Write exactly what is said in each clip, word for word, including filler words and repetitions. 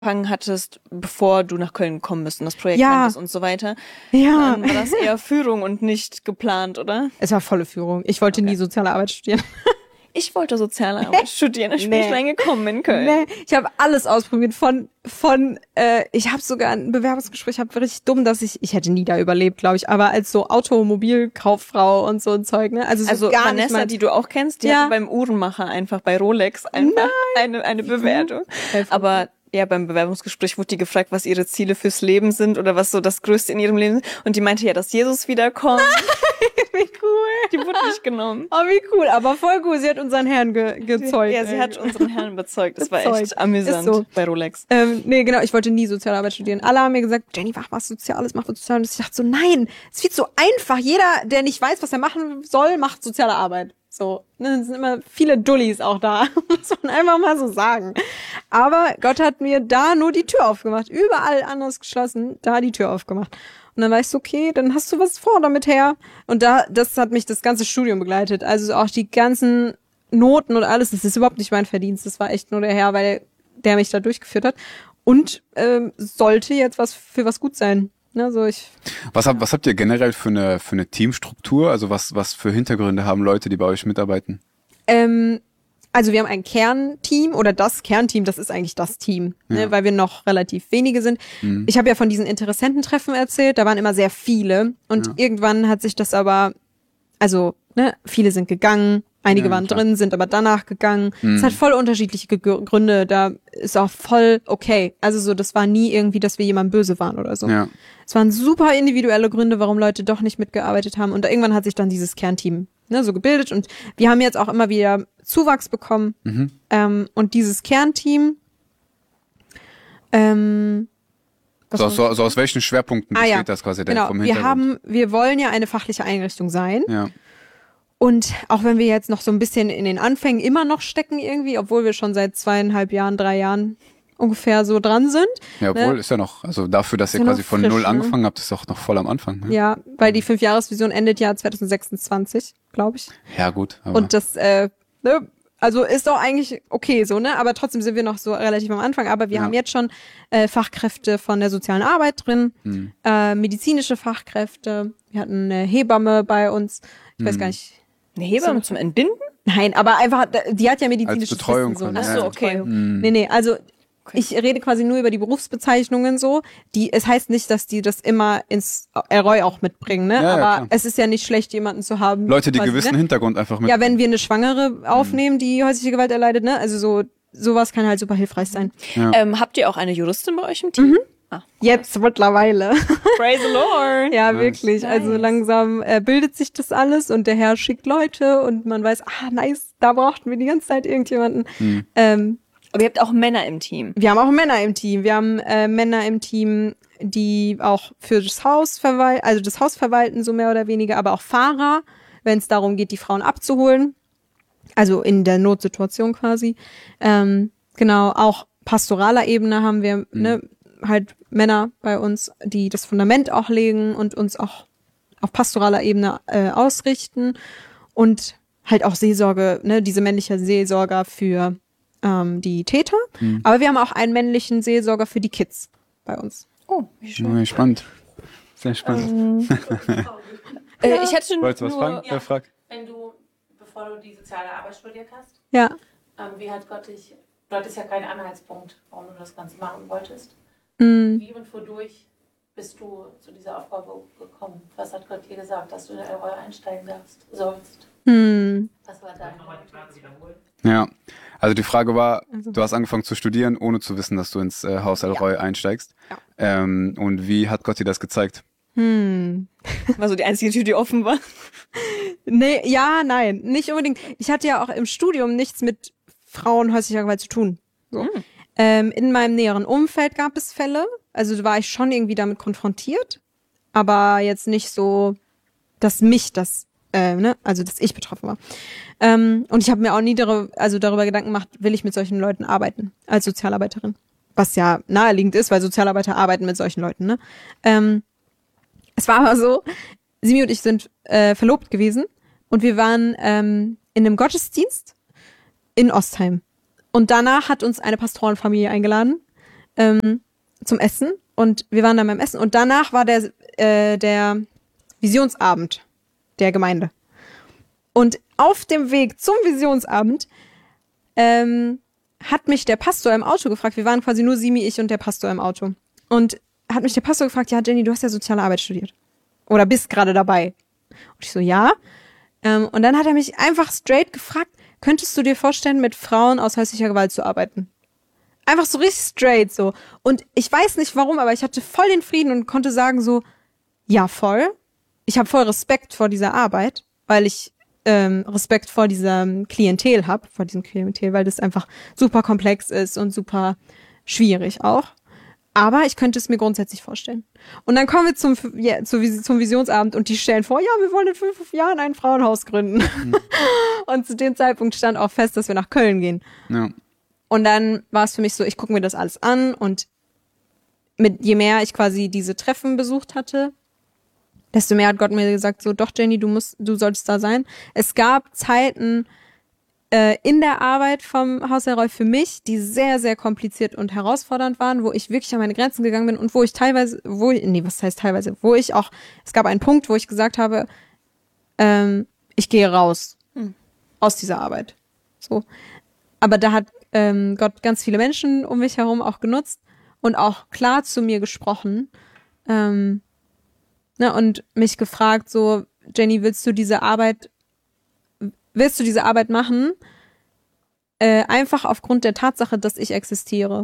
angefangen hattest, bevor du nach Köln gekommen bist und das Projekt Ja. kanntest und so weiter, Ja. dann war das eher Führung und nicht geplant, oder? Es war volle Führung. Ich wollte Okay. nie soziale Arbeit studieren. Ich wollte soziale Arbeit studieren, ich bin Nee. nicht reingekommen in Köln. Nee, ich habe alles ausprobiert. Von, von äh, ich habe sogar ein Bewerbungsgespräch, hab richtig dumm, dass ich, ich hätte nie da überlebt, glaube ich, aber als so Automobilkauffrau und so ein Zeug, ne? Also, so Also gar Vanessa, nicht mein, die du auch kennst, die Ja. hatte beim Uhrenmacher einfach bei Rolex einfach eine, eine Bewertung. Aber ja, beim Bewerbungsgespräch wurde die gefragt, was ihre Ziele fürs Leben sind oder was so das Größte in ihrem Leben ist. Und die meinte ja, dass Jesus wiederkommt. Wie cool. Die wurde nicht genommen. Oh, wie cool, aber voll gut. Sie hat unseren Herrn ge gezeugt. Ja, sie hat unseren Herrn bezeugt. Das war Bezeugt. echt amüsant Ist so. bei Rolex. Ähm, nee, genau, ich wollte nie Sozialarbeit studieren. Alle haben mir gesagt, Jenny, mach was Soziales, mach was Soziales. Ich dachte so, nein, es ist viel zu einfach. Jeder, der nicht weiß, was er machen soll, macht soziale Arbeit. So, ne, es sind immer viele Dullis auch da. Muss man einfach mal so sagen. Aber Gott hat mir da nur die Tür aufgemacht. Überall anders geschlossen, da die Tür aufgemacht. Und dann war ich so, okay, dann hast du was vor damit her. Und da, das hat mich das ganze Studium begleitet. Also auch die ganzen Noten und alles, das ist überhaupt nicht mein Verdienst. Das war echt nur der Herr, weil der mich da durchgeführt hat. Und ähm, sollte jetzt was für was gut sein. Ne, so ich. Was habt, was habt ihr generell für eine, für eine Teamstruktur? Also was, was für Hintergründe haben Leute, die bei euch mitarbeiten? Ähm, also wir haben ein Kernteam oder das Kernteam, das ist eigentlich das Team, Ja. ne, weil wir noch relativ wenige sind. Mhm. Ich habe ja von diesen Interessententreffen erzählt, da waren immer sehr viele und Ja. irgendwann hat sich das aber, also ne, viele sind gegangen, einige Ja, waren klar. drin, sind aber danach gegangen. Mhm. Es hat voll unterschiedliche Ge Gründe, da ist auch voll okay. Also so, das war nie irgendwie, dass wir jemandem böse waren oder so. Ja. Es waren super individuelle Gründe, warum Leute doch nicht mitgearbeitet haben. Und irgendwann hat sich dann dieses Kernteam ne, so gebildet. Und wir haben jetzt auch immer wieder Zuwachs bekommen. Mhm. Ähm, und dieses Kernteam, ähm, was So, war- so, so aus welchen Schwerpunkten Ah, besteht ja. das quasi denn genau, vom wir Hintergrund? haben, wir wollen ja eine fachliche Einrichtung sein. ja. Und auch wenn wir jetzt noch so ein bisschen in den Anfängen immer noch stecken irgendwie, obwohl wir schon seit zweieinhalb Jahren, drei Jahren ungefähr so dran sind. Ja, obwohl, Ne? ist ja noch, also dafür, dass Ist ihr ja noch quasi von frisch, null ne? angefangen habt, ist auch noch voll am Anfang. Ne? Ja, weil die Fünfjahresvision endet ja zwanzig sechsundzwanzig, glaube ich. Ja, gut. Aber Und das, äh, ne, also ist doch eigentlich okay so, ne? Aber trotzdem sind wir noch so relativ am Anfang. Aber wir Ja. haben jetzt schon äh, Fachkräfte von der sozialen Arbeit drin, Hm. äh, medizinische Fachkräfte. Wir hatten eine Hebamme bei uns. Ich weiß Hm. gar nicht. Eine Hebamme zum Entbinden? Nein, aber einfach, die hat ja medizinisches Als Betreuung Wissen, so, quasi, ne? ja. Ach so, okay. Hm. Nee, nee, also ich rede quasi nur über die Berufsbezeichnungen so. Die, es heißt nicht, dass die das immer ins Erreu auch mitbringen, ne? Ja, ja, aber klar. es ist ja nicht schlecht, jemanden zu haben. Leute, die quasi, gewissen ne? Hintergrund einfach mit. Ja, wenn wir eine Schwangere aufnehmen, die häusliche Gewalt erleidet, ne? Also so, sowas kann halt super hilfreich sein. Ja. Ähm, habt ihr auch eine Juristin bei euch im Team? Ah, Jetzt mittlerweile. praise the Lord. Ja, Nice. wirklich. Also langsam äh, bildet sich das alles und der Herr schickt Leute und man weiß, ah, nice, da brauchten wir die ganze Zeit irgendjemanden. Hm. Ähm, Aber ihr habt auch Männer im Team. wir haben auch Männer im Team. Wir haben äh, Männer im Team, die auch für das Haus verwalten, also das Haus verwalten, so mehr oder weniger, aber auch Fahrer, wenn es darum geht, die Frauen abzuholen. Also in der Notsituation quasi. Ähm, genau, auch pastoraler Ebene haben wir ne, halt Männer bei uns, die das Fundament auch legen und uns auch auf pastoraler Ebene äh, ausrichten. Und halt auch Seelsorge, ne, diese männliche Seelsorger für ähm, die Täter. Mhm. Aber wir haben auch einen männlichen Seelsorger für die Kids bei uns. Oh, wie schön. Ja, spannend. Sehr spannend. Äh, ich hätte Wolltest du was nur, fragen? Ja. Frag. Wenn du, bevor du die soziale Arbeit studiert hast, Ja. ähm, wie hat Gott dich, du hattest ja keinen Anhaltspunkt, warum du das Ganze machen wolltest. Mm. Wie und wodurch bist du zu dieser Aufgabe gekommen? Was hat Gott dir gesagt, dass du in der Rolle einsteigen darfst, sollst? Hm. Was war deine Motivation? Ja, also die Frage war, Also- du hast angefangen zu studieren, ohne zu wissen, dass du ins äh, Haus Elroy einsteigst. Ja. Ähm, und wie hat Gott dir das gezeigt? Hm. war so die einzige Tür, die offen war. Nee, ja, nein, nicht unbedingt. Ich hatte ja auch im Studium nichts mit Frauen häuslicher Gewalt zu tun. So. Mhm. Ähm, in meinem näheren Umfeld gab es Fälle, also war ich schon irgendwie damit konfrontiert, aber jetzt nicht so, dass mich das, äh, ne, also dass ich betroffen war. Ähm, und ich habe mir auch nie darüber, also darüber Gedanken gemacht, will ich mit solchen Leuten arbeiten als Sozialarbeiterin, was ja naheliegend ist, weil Sozialarbeiter arbeiten mit solchen Leuten. Ne? Ähm, es war aber so, Simi und ich sind äh, verlobt gewesen und wir waren ähm, in einem Gottesdienst in Ostheim. Und danach hat uns eine Pastorenfamilie eingeladen ähm, zum Essen und wir waren dann beim Essen und danach war der, äh, der Visionsabend der Gemeinde. Und auf dem Weg zum Visionsabend ähm, hat mich der Pastor im Auto gefragt, wir waren quasi nur Simi, ich und der Pastor im Auto. Und hat mich der Pastor gefragt, ja Jenny, du hast ja soziale Arbeit studiert. Oder bist gerade dabei. Und ich so, ja. Ähm, und dann hat er mich einfach straight gefragt, könntest du dir vorstellen, mit Frauen aus häuslicher Gewalt zu arbeiten? Einfach so richtig straight so. Und ich weiß nicht warum, aber ich hatte voll den Frieden und konnte sagen so, ja voll. Ich habe voll Respekt vor dieser Arbeit, weil ich ähm, Respekt vor diesem Klientel habe, vor diesem Klientel, weil das einfach super komplex ist und super schwierig auch. Aber ich könnte es mir grundsätzlich vorstellen. Und dann kommen wir zum, ja, zum Visionsabend und die stellen vor, ja, wir wollen in fünf Jahren ein Frauenhaus gründen. Mhm. Und zu dem Zeitpunkt stand auch fest, dass wir nach Köln gehen. Ja. Und dann war es für mich so, ich gucke mir das alles an und mit, je mehr ich quasi diese Treffen besucht hatte, desto mehr hat Gott mir gesagt, so, doch Jenny, du musst, du solltest da sein. Es gab Zeiten äh, in der Arbeit vom Haus der Roy für mich, die sehr, sehr kompliziert und herausfordernd waren, wo ich wirklich an meine Grenzen gegangen bin und wo ich teilweise, wo ich, nee, was heißt teilweise, wo ich auch, es gab einen Punkt, wo ich gesagt habe, ähm, ich gehe raus hm. aus dieser Arbeit. So. Aber da hat ähm, Gott ganz viele Menschen um mich herum auch genutzt und auch klar zu mir gesprochen, ähm, ne, und mich gefragt, so, Jenny, willst du diese Arbeit, willst du diese Arbeit machen? Äh, einfach aufgrund der Tatsache, dass ich existiere.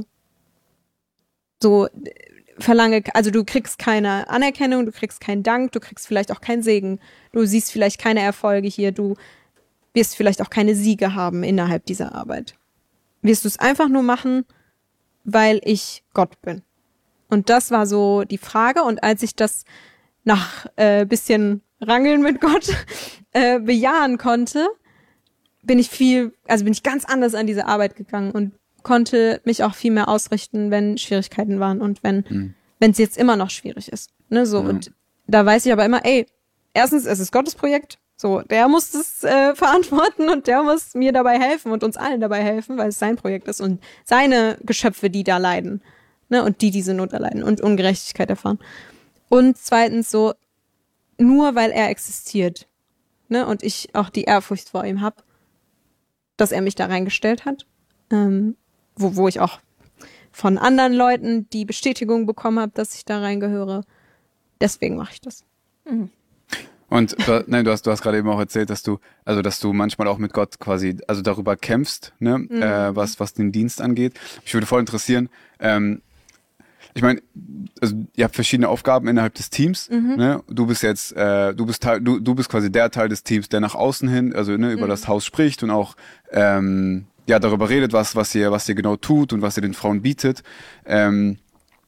So, verlange, also du kriegst keine Anerkennung, du kriegst keinen Dank, du kriegst vielleicht auch keinen Segen, du siehst vielleicht keine Erfolge hier, du wirst vielleicht auch keine Siege haben innerhalb dieser Arbeit. Wirst du es einfach nur machen, weil ich Gott bin. Und das war so die Frage. Und als ich das nach äh, bisschen Rangeln mit Gott äh, bejahen konnte, bin ich viel, also bin ich ganz anders an diese Arbeit gegangen und konnte mich auch viel mehr ausrichten, wenn Schwierigkeiten waren und wenn mhm. wenn es jetzt immer noch schwierig ist. Ne, so ja. Und da weiß ich aber immer, ey, erstens, es ist Gottes Projekt. So, der muss es äh, verantworten und der muss mir dabei helfen und uns allen dabei helfen, weil es sein Projekt ist und seine Geschöpfe, die da leiden, ne, und die diese Not erleiden und Ungerechtigkeit erfahren. Und zweitens so, nur weil er existiert, ne, und ich auch die Ehrfurcht vor ihm habe, dass er mich da reingestellt hat, ähm, wo, wo ich auch von anderen Leuten die Bestätigung bekommen habe, dass ich da reingehöre. Deswegen mache ich das. Mhm. Und du, nein, du hast, du hast gerade eben auch erzählt, dass du, also dass du manchmal auch mit Gott quasi, also darüber kämpfst, ne, mhm. äh, was was den Dienst angeht. Mich würde voll interessieren. Ähm, ich meine, also ihr habt verschiedene Aufgaben innerhalb des Teams. Mhm. Ne? Du bist jetzt, äh, du bist Teil, du du bist quasi der Teil des Teams, der nach außen hin, also ne, über mhm. das Haus spricht und auch ähm, ja darüber redet, was was ihr was ihr genau tut und was ihr den Frauen bietet. Ähm,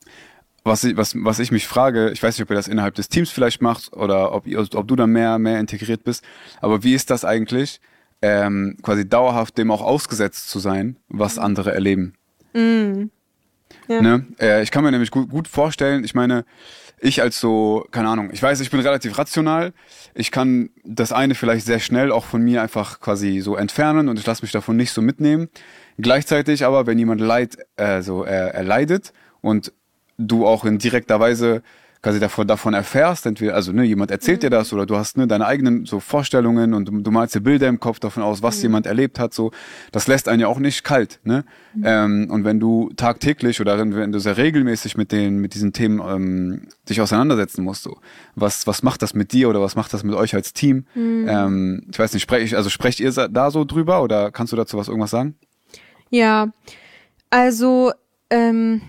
Was ich, was, was ich mich frage, ich weiß nicht, ob ihr das innerhalb des Teams vielleicht macht oder ob, ihr, ob du da mehr, mehr integriert bist, aber wie ist das eigentlich, ähm, quasi dauerhaft dem auch ausgesetzt zu sein, was andere erleben? Mm. Ja. Ne? Äh, ich kann mir nämlich gut, gut vorstellen, ich meine, ich als so, keine Ahnung, ich weiß, ich bin relativ rational, ich kann das eine vielleicht sehr schnell auch von mir einfach quasi so entfernen und ich lasse mich davon nicht so mitnehmen. Gleichzeitig aber, wenn jemand leid, äh, so, äh, er leidet und du auch in direkter Weise quasi davon, davon erfährst, entweder, also ne, jemand erzählt mhm. dir das oder du hast ne, deine eigenen so Vorstellungen und du, du malst dir Bilder im Kopf davon aus, was mhm. jemand erlebt hat, so, das lässt einen ja auch nicht kalt, ne? Mhm. Ähm, und wenn du tagtäglich oder wenn du sehr regelmäßig mit den, mit diesen Themen ähm, dich auseinandersetzen musst, so, was, was macht das mit dir oder was macht das mit euch als Team? Mhm. Ähm, ich weiß nicht, sprech, also sprecht ihr da so drüber oder kannst du dazu was irgendwas sagen? Ja, also, ähm,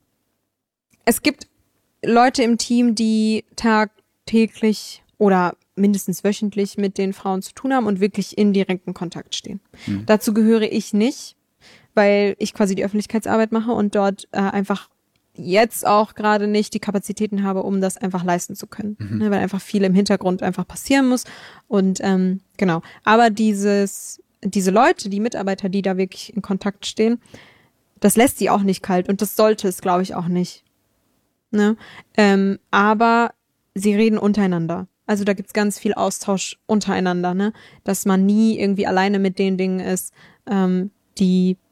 es gibt Leute im Team, die tagtäglich oder mindestens wöchentlich mit den Frauen zu tun haben und wirklich in direkten Kontakt stehen. Mhm. Dazu gehöre ich nicht, weil ich quasi die Öffentlichkeitsarbeit mache und dort äh, einfach jetzt auch gerade nicht die Kapazitäten habe, um das einfach leisten zu können. Mhm. Ne, weil einfach viel im Hintergrund einfach passieren muss. Und ähm, genau. Aber dieses, diese Leute, die Mitarbeiter, die da wirklich in Kontakt stehen, das lässt sie auch nicht kalt und das sollte es, glaube ich, auch nicht. Ne? Ähm, aber sie reden untereinander. Also da gibt's ganz viel Austausch untereinander, ne? Dass man nie irgendwie alleine mit den Dingen ist, ähm, die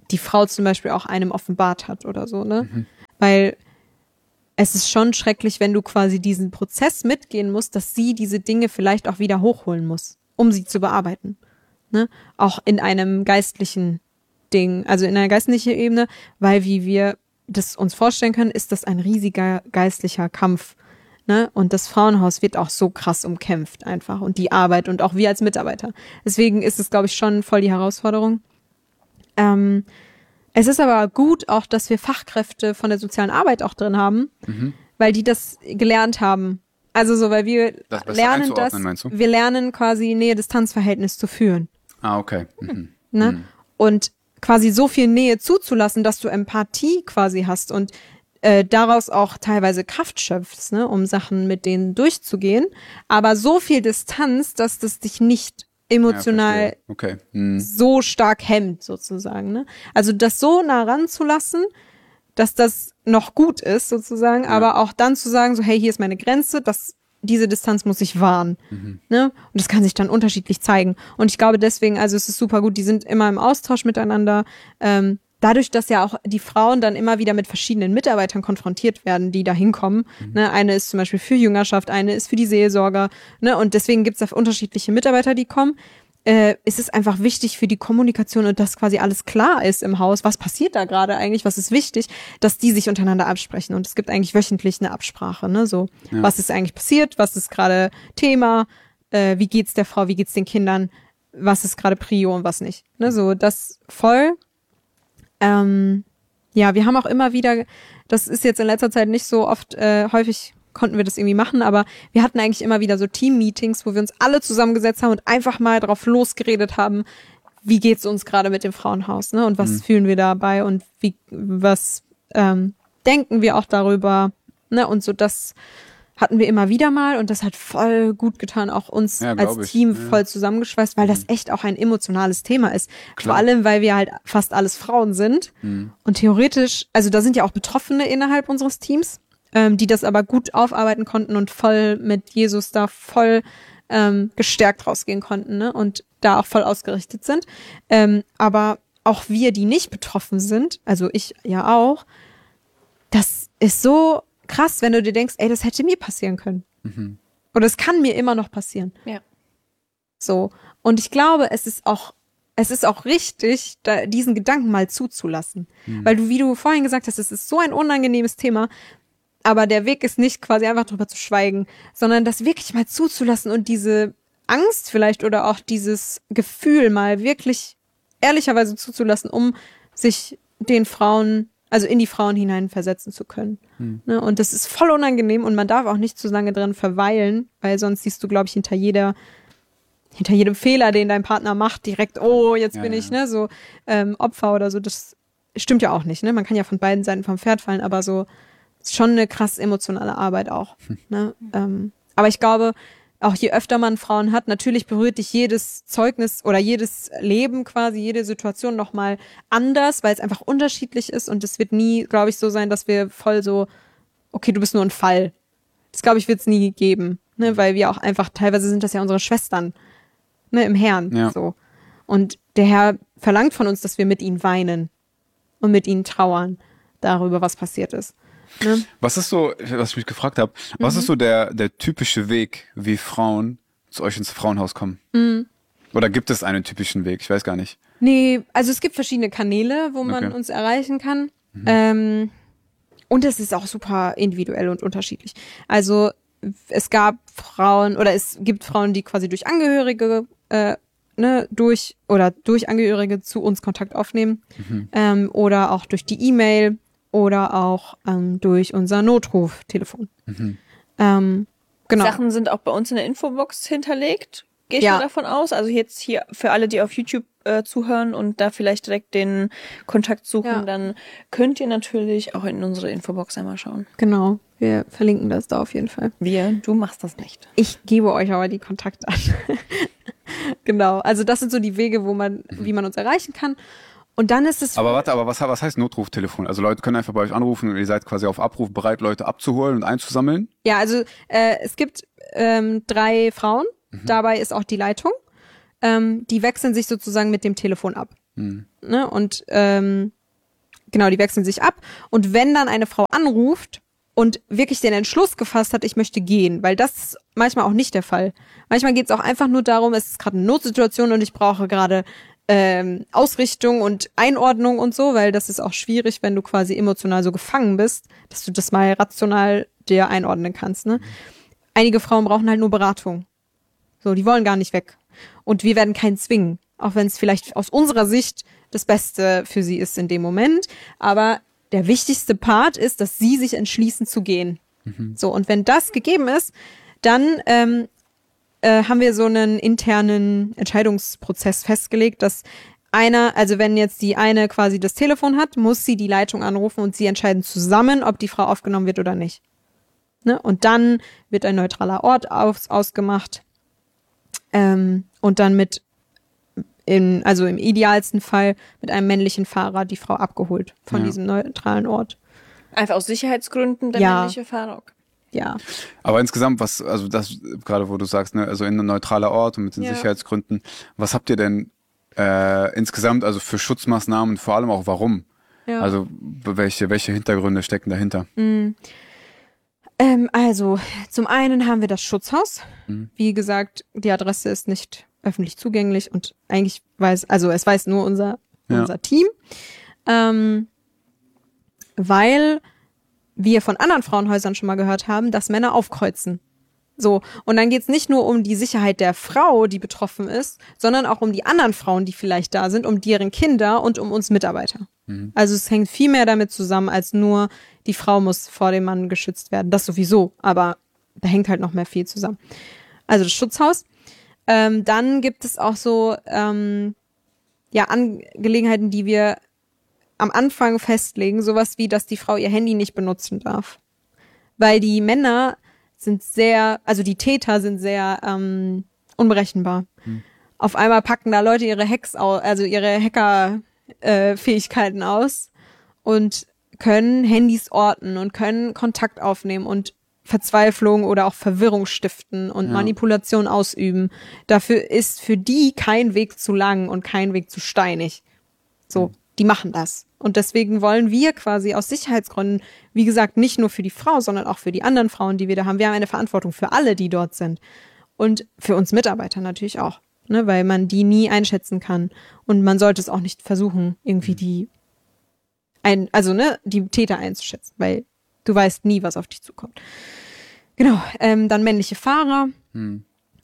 die Frau zum Beispiel auch einem offenbart hat oder so, ne? Mhm. Weil es ist schon schrecklich, wenn du quasi diesen Prozess mitgehen musst, dass sie diese Dinge vielleicht auch wieder hochholen muss, um sie zu bearbeiten. Ne? Auch in einem geistlichen Ding, also in einer geistlichen Ebene, weil wie wir das uns vorstellen können, ist das ein riesiger geistlicher Kampf. Ne? Und das Frauenhaus wird auch so krass umkämpft einfach und die Arbeit und auch wir als Mitarbeiter. Deswegen ist es, glaube ich, schon voll die Herausforderung. Ähm, Es ist aber gut auch, dass wir Fachkräfte von der sozialen Arbeit auch drin haben, mhm. weil die das gelernt haben. Also so, weil wir das lernen das, wir lernen quasi Nähe-Distanz-Verhältnis zu führen. Ah, okay. Mhm. Ne? Mhm. Und quasi so viel Nähe zuzulassen, dass du Empathie quasi hast und äh, daraus auch teilweise Kraft schöpfst, ne, um Sachen mit denen durchzugehen. Aber so viel Distanz, dass das dich nicht emotional ja, okay. hm. so stark hemmt, sozusagen. Ne? Also das so nah ranzulassen, dass das noch gut ist, sozusagen, ja. aber auch dann zu sagen, so hey, hier ist meine Grenze, das, diese Distanz muss ich wahren. Mhm. Ne? Und das kann sich dann unterschiedlich zeigen. Und ich glaube deswegen, also es ist super gut, die sind immer im Austausch miteinander. Ähm, dadurch, dass ja auch die Frauen dann immer wieder mit verschiedenen Mitarbeitern konfrontiert werden, die da hinkommen. Mhm. Ne, eine ist zum Beispiel für Jüngerschaft, eine ist für die Seelsorger. Ne, und deswegen gibt es da unterschiedliche Mitarbeiter, die kommen. Äh, ist es einfach wichtig für die Kommunikation und dass quasi alles klar ist im Haus. Was passiert da gerade eigentlich? Was ist wichtig? Dass die sich untereinander absprechen. Und es gibt eigentlich wöchentlich eine Absprache. Ne, so, ja. Was ist eigentlich passiert? Was ist gerade Thema? Äh, wie geht's der Frau? Wie geht's den Kindern? Was ist gerade Prio und was nicht? Ne, so, das voll. Ähm, ja, wir haben auch immer wieder, das ist jetzt in letzter Zeit nicht so oft, äh, häufig konnten wir das irgendwie machen, aber wir hatten eigentlich immer wieder so Team-Meetings, wo wir uns alle zusammengesetzt haben und einfach mal drauf losgeredet haben, wie geht's uns gerade mit dem Frauenhaus, ne? Und was mhm. fühlen wir dabei und wie, was ähm, denken wir auch darüber, ne? Und so das hatten wir immer wieder mal und das hat voll gut getan, auch uns ja, als ich. Team ja. voll zusammengeschweißt, weil mhm. das echt auch ein emotionales Thema ist. Klar. Vor allem, weil wir halt fast alles Frauen sind mhm. und theoretisch, also da sind ja auch Betroffene innerhalb unseres Teams, ähm, die das aber gut aufarbeiten konnten und voll mit Jesus da voll ähm, gestärkt rausgehen konnten, ne? Und da auch voll ausgerichtet sind. Ähm, aber auch wir, die nicht betroffen sind, also ich ja auch, das ist so krass, wenn du dir denkst, ey, das hätte mir passieren können. Mhm. Oder es kann mir immer noch passieren. Ja. So. Und ich glaube, es ist auch, es ist auch richtig, da, diesen Gedanken mal zuzulassen. Mhm. Weil du, wie du vorhin gesagt hast, es ist so ein unangenehmes Thema, aber der Weg ist nicht quasi einfach drüber zu schweigen, sondern das wirklich mal zuzulassen und diese Angst vielleicht oder auch dieses Gefühl mal wirklich ehrlicherweise zuzulassen, um sich den Frauen also in die Frauen hineinversetzen zu können. Hm. Ne? Und das ist voll unangenehm und man darf auch nicht zu lange dran verweilen, weil sonst siehst du, glaube ich, hinter jeder, hinter jedem Fehler, den dein Partner macht, direkt, oh, jetzt ja, bin ja. ich ne so ähm, Opfer oder so. Das stimmt ja auch nicht. Ne? Man kann ja von beiden Seiten vom Pferd fallen, aber so ist schon eine krass emotionale Arbeit auch. Hm. Ne? Ähm, aber ich glaube, auch je öfter man Frauen hat, natürlich berührt dich jedes Zeugnis oder jedes Leben quasi, jede Situation nochmal anders, weil es einfach unterschiedlich ist und es wird nie, glaube ich, so sein, dass wir voll so, okay, du bist nur ein Fall. Das, glaube ich, wird es nie geben, ne, weil wir auch einfach, teilweise sind das ja unsere Schwestern, ne, im Herrn, ja. so. Und der Herr verlangt von uns, dass wir mit ihnen weinen und mit ihnen trauern darüber, was passiert ist. Ne? Was ist so, was ich mich gefragt habe, was mhm. ist so der, der typische Weg, wie Frauen zu euch ins Frauenhaus kommen? Mhm. Oder gibt es einen typischen Weg? Ich weiß gar nicht. Nee, also es gibt verschiedene Kanäle, wo man okay. uns erreichen kann. Mhm. Ähm, und es ist auch super individuell und unterschiedlich. Also es gab Frauen oder es gibt Frauen, die quasi durch Angehörige äh, ne, durch oder durch Angehörige zu uns Kontakt aufnehmen. Mhm. Ähm, oder auch durch die E-Mail. Oder auch ähm, durch unser Notruftelefon. Mhm. Ähm, genau. Sachen sind auch bei uns in der Infobox hinterlegt. Gehe ich ja. mal davon aus. Also jetzt hier für alle, die auf YouTube äh, zuhören und da vielleicht direkt den Kontakt suchen, ja. dann könnt ihr natürlich auch in unsere Infobox einmal schauen. Genau, wir verlinken das da auf jeden Fall. Wir, du machst das nicht. Ich gebe euch aber die Kontakte an. Genau, also das sind so die Wege, wo man, wie man uns erreichen kann. Und dann ist es. Aber warte, aber was, was heißt Notruftelefon? Also Leute können einfach bei euch anrufen und ihr seid quasi auf Abruf bereit, Leute abzuholen und einzusammeln? Ja, also äh, es gibt ähm, drei Frauen, mhm. dabei ist auch die Leitung. Ähm, die wechseln sich sozusagen mit dem Telefon ab. Hm. Ne? Und ähm, genau, die wechseln sich ab. Und wenn dann eine Frau anruft und wirklich den Entschluss gefasst hat, ich möchte gehen, weil das ist manchmal auch nicht der Fall. Manchmal geht es auch einfach nur darum, es ist gerade eine Notsituation und ich brauche gerade ähm, Ausrichtung und Einordnung und so, weil das ist auch schwierig, wenn du quasi emotional so gefangen bist, dass du das mal rational dir einordnen kannst. Ne? Einige Frauen brauchen halt nur Beratung. So, die wollen gar nicht weg. Und wir werden keinen zwingen, auch wenn es vielleicht aus unserer Sicht das Beste für sie ist in dem Moment. Aber der wichtigste Part ist, dass sie sich entschließen zu gehen. Mhm. So, und wenn das gegeben ist, dann ähm, äh, haben wir so einen internen Entscheidungsprozess festgelegt, dass einer, also wenn jetzt die eine quasi das Telefon hat, muss sie die Leitung anrufen und sie entscheiden zusammen, ob die Frau aufgenommen wird oder nicht. Ne? Und dann wird ein neutraler Ort aus, ausgemacht ähm, und dann mit In, also im idealsten Fall mit einem männlichen Fahrer die Frau abgeholt von ja. diesem neutralen Ort. Einfach aus Sicherheitsgründen der ja. männliche Fahrer. Okay. Ja. Aber insgesamt, was, also das, gerade wo du sagst, ne, also in ein neutraler Ort und mit den ja. Sicherheitsgründen, was habt ihr denn äh, insgesamt, also für Schutzmaßnahmen, vor allem auch warum? Ja. Also welche, welche Hintergründe stecken dahinter? Mhm. Ähm, also, zum einen haben wir das Schutzhaus. Mhm. Wie gesagt, die Adresse ist nicht öffentlich zugänglich und eigentlich weiß, also es weiß nur unser, ja. unser Team, ähm, weil wir von anderen Frauenhäusern schon mal gehört haben, dass Männer aufkreuzen. So, und dann geht's nicht nur um die Sicherheit der Frau, die betroffen ist, sondern auch um die anderen Frauen, die vielleicht da sind, um deren Kinder und um uns Mitarbeiter. Mhm. Also es hängt viel mehr damit zusammen, als nur die Frau muss vor dem Mann geschützt werden. Das sowieso, aber da hängt halt noch mehr viel zusammen. Also das Schutzhaus. Ähm, dann gibt es auch so ähm, ja Angelegenheiten, die wir am Anfang festlegen, sowas wie, dass die Frau ihr Handy nicht benutzen darf. Weil die Männer sind sehr, also die Täter sind sehr ähm, unberechenbar. Hm. Auf einmal packen da Leute ihre Hacks aus, also ihre Hacker-Fähigkeiten äh, aus und können Handys orten und können Kontakt aufnehmen und Verzweiflung oder auch Verwirrung stiften und ja. Manipulation ausüben. Dafür ist für die kein Weg zu lang und kein Weg zu steinig. So, mhm. die machen das. Und deswegen wollen wir quasi aus Sicherheitsgründen, wie gesagt, nicht nur für die Frau, sondern auch für die anderen Frauen, die wir da haben. Wir haben eine Verantwortung für alle, die dort sind. Und für uns Mitarbeiter natürlich auch, ne, weil man die nie einschätzen kann. Und man sollte es auch nicht versuchen, irgendwie die, ein, also ne, die Täter einzuschätzen, weil du weißt nie, was auf dich zukommt. Genau, ähm, dann männliche Fahrer, hm.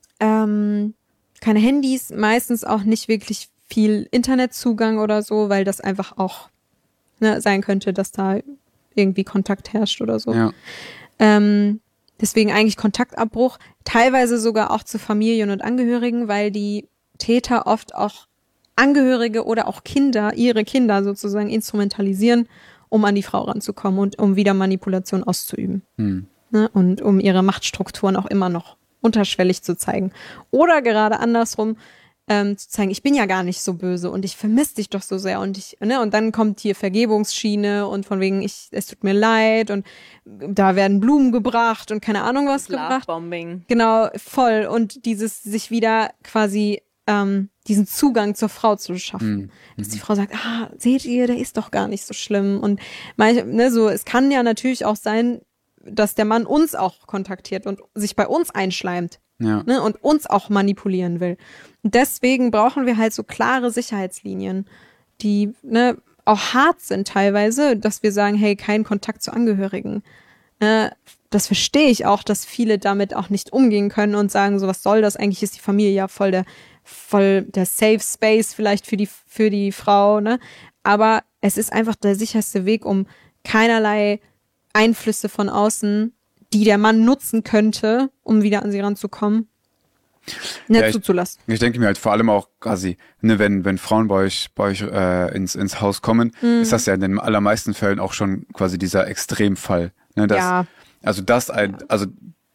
ähm, keine Handys, meistens auch nicht wirklich viel Internetzugang oder so, weil das einfach auch ne, sein könnte, dass da irgendwie Kontakt herrscht oder so. Ja. Ähm, deswegen eigentlich Kontaktabbruch, teilweise sogar auch zu Familien und Angehörigen, weil die Täter oft auch Angehörige oder auch Kinder, ihre Kinder sozusagen instrumentalisieren, um an die Frau ranzukommen und um wieder Manipulation auszuüben. Hm. Ne? Und um ihre Machtstrukturen auch immer noch unterschwellig zu zeigen. Oder gerade andersrum ähm, zu zeigen, ich bin ja gar nicht so böse und ich vermisse dich doch so sehr. Und ich, ne, und dann kommt hier Vergebungsschiene und von wegen, ich, es tut mir leid und da werden Blumen gebracht und keine Ahnung was gebracht. Lovebombing. Genau, voll. Und dieses sich wieder quasi ähm, diesen Zugang zur Frau zu schaffen. Mhm. Dass die Frau sagt, ah, seht ihr, der ist doch gar nicht so schlimm. Und manche, ne, so, es kann ja natürlich auch sein, dass der Mann uns auch kontaktiert und sich bei uns einschleimt. Ja. Ne, und uns auch manipulieren will. Und deswegen brauchen wir halt so klare Sicherheitslinien, die ne, auch hart sind teilweise, dass wir sagen, hey, kein Kontakt zu Angehörigen. Ne, das verstehe ich auch, dass viele damit auch nicht umgehen können und sagen, so was soll das? Eigentlich ist die Familie ja voll der voll der Safe Space vielleicht für die für die Frau, ne? Aber es ist einfach der sicherste Weg, um keinerlei Einflüsse von außen, die der Mann nutzen könnte, um wieder an sie ranzukommen, nicht ja, zuzulassen. Ich, ich denke mir halt vor allem auch quasi, ne, wenn wenn Frauen bei euch bei euch äh, ins ins Haus kommen, mhm. ist das ja in den allermeisten Fällen auch schon quasi dieser Extremfall, ne? Dass, ja. Also das ein, also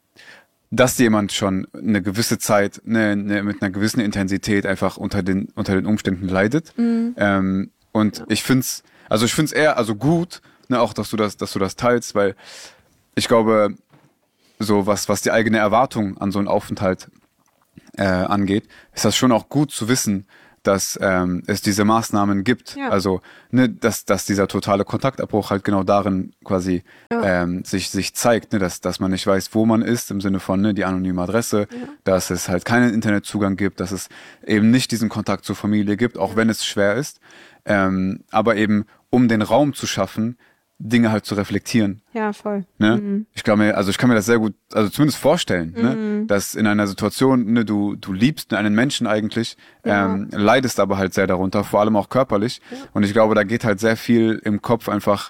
dass jemand schon eine gewisse Zeit ne, ne, mit einer gewissen Intensität einfach unter den unter den Umständen leidet. Mhm. Ähm, und ja. ich find's, also ich find's eher also gut, ne, auch dass du das, dass du das teilst, weil ich glaube, so was was die eigene Erwartung an so einen Aufenthalt äh, angeht, ist das schon auch gut zu wissen, dass ähm, es diese Maßnahmen gibt. Ja. Also, ne, dass, dass dieser totale Kontaktabbruch halt genau darin quasi Ja. ähm, sich, sich zeigt, ne, dass, dass man nicht weiß, wo man ist, im Sinne von ne, die anonyme Adresse, Ja. dass es halt keinen Internetzugang gibt, dass es eben nicht diesen Kontakt zur Familie gibt, auch wenn es schwer ist. Ähm, aber eben, um den Raum zu schaffen, Dinge halt zu reflektieren. Ja, voll. Ne? Mhm. Ich glaube mir, also ich kann mir das sehr gut, also zumindest vorstellen, Mhm. ne? Dass in einer Situation, ne, du, du liebst einen Menschen eigentlich, Ja. ähm, leidest aber halt sehr darunter, vor allem auch körperlich. Ja. Und ich glaube, da geht halt sehr viel im Kopf einfach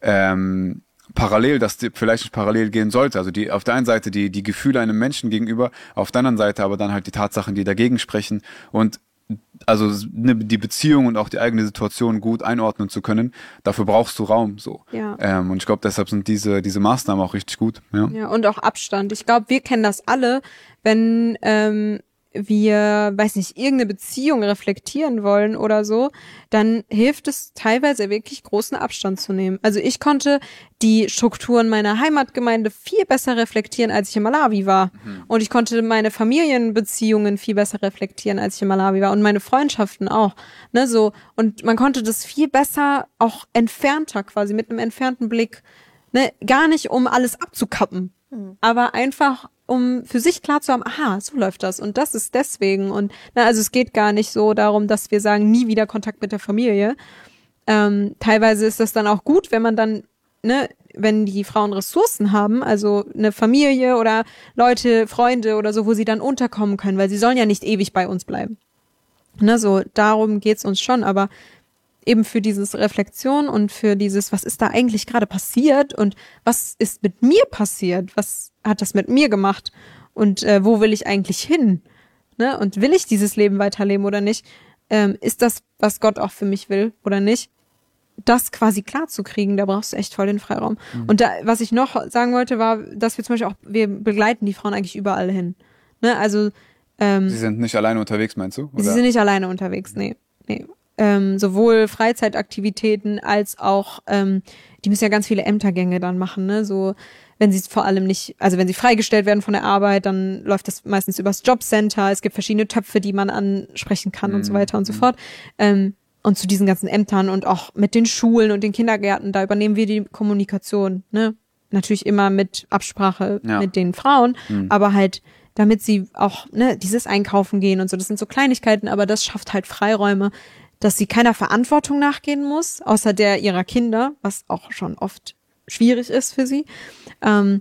ähm, parallel, dass die vielleicht nicht parallel gehen sollte. Also die auf der einen Seite die, die Gefühle einem Menschen gegenüber, auf der anderen Seite aber dann halt die Tatsachen, die dagegen sprechen. Und also ne, die Beziehung und auch die eigene Situation gut einordnen zu können, dafür brauchst du Raum so. Ja. Ähm, und ich glaube, deshalb sind diese, diese Maßnahmen auch richtig gut. Ja. Ja, und auch Abstand. Ich glaube, wir kennen das alle, wenn ähm, wir, weiß nicht, irgendeine Beziehung reflektieren wollen oder so, dann hilft es teilweise wirklich, großen Abstand zu nehmen. Also ich konnte die Strukturen meiner Heimatgemeinde viel besser reflektieren, als ich in Malawi war. Mhm. Und ich konnte meine Familienbeziehungen viel besser reflektieren, als ich in Malawi war. Und meine Freundschaften auch. Ne, so. Und man konnte das viel besser, auch entfernter quasi, mit einem entfernten Blick. Ne, gar nicht, um alles abzukappen, mhm. aber einfach, um für sich klar zu haben, aha, so läuft das und das ist deswegen. Und na, also es geht gar nicht so darum, dass wir sagen, nie wieder Kontakt mit der Familie. Ähm, teilweise ist das dann auch gut, wenn man dann, ne, wenn die Frauen Ressourcen haben, also eine Familie oder Leute, Freunde oder so, wo sie dann unterkommen können, weil sie sollen ja nicht ewig bei uns bleiben. Ne, so darum geht's uns schon, aber eben für dieses Reflexion und für dieses, was ist da eigentlich gerade passiert und was ist mit mir passiert, was hat das mit mir gemacht und äh, wo will ich eigentlich hin, ne? Und will ich dieses Leben weiterleben oder nicht? Ähm, ist das, was Gott auch für mich will oder nicht? Das quasi klar zu kriegen, da brauchst du echt voll den Freiraum. Mhm. Und da, was ich noch sagen wollte, war, dass wir zum Beispiel auch, wir begleiten die Frauen eigentlich überall hin, ne? Also ähm, Sie sind nicht alleine unterwegs, meinst du? Oder? Sie sind nicht alleine unterwegs, nee, nee. Ähm, sowohl Freizeitaktivitäten als auch, ähm, die müssen ja ganz viele Ämtergänge dann machen, ne, so, wenn sie vor allem nicht, also wenn sie freigestellt werden von der Arbeit, dann läuft das meistens übers Jobcenter, es gibt verschiedene Töpfe, die man ansprechen kann mhm. und so weiter und so fort, ähm, und zu diesen ganzen Ämtern und auch mit den Schulen und den Kindergärten, da übernehmen wir die Kommunikation, ne, natürlich immer mit Absprache ja. mit den Frauen, mhm. aber halt damit sie auch, ne, dieses Einkaufen gehen und so, das sind so Kleinigkeiten, aber das schafft halt Freiräume, dass sie keiner Verantwortung nachgehen muss, außer der ihrer Kinder, was auch schon oft schwierig ist für sie. Ähm,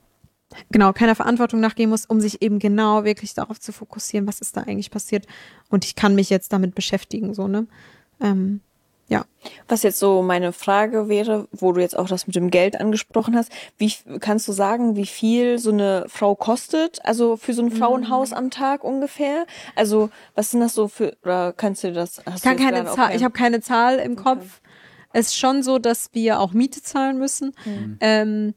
genau, keiner Verantwortung nachgehen muss, um sich eben genau wirklich darauf zu fokussieren, was ist da eigentlich passiert. Und ich kann mich jetzt damit beschäftigen, so, ne? Ähm, ja. Was jetzt so meine Frage wäre, wo du jetzt auch das mit dem Geld angesprochen hast, wie kannst du sagen, wie viel so eine Frau kostet, also für so ein Frauenhaus am Tag ungefähr? Also was sind das so für, oder kannst du das? Hast ich kann du keine Zahl, ich habe keine Zahl im Kopf. Okay. Es ist schon so, dass wir auch Miete zahlen müssen. Mhm. Ähm,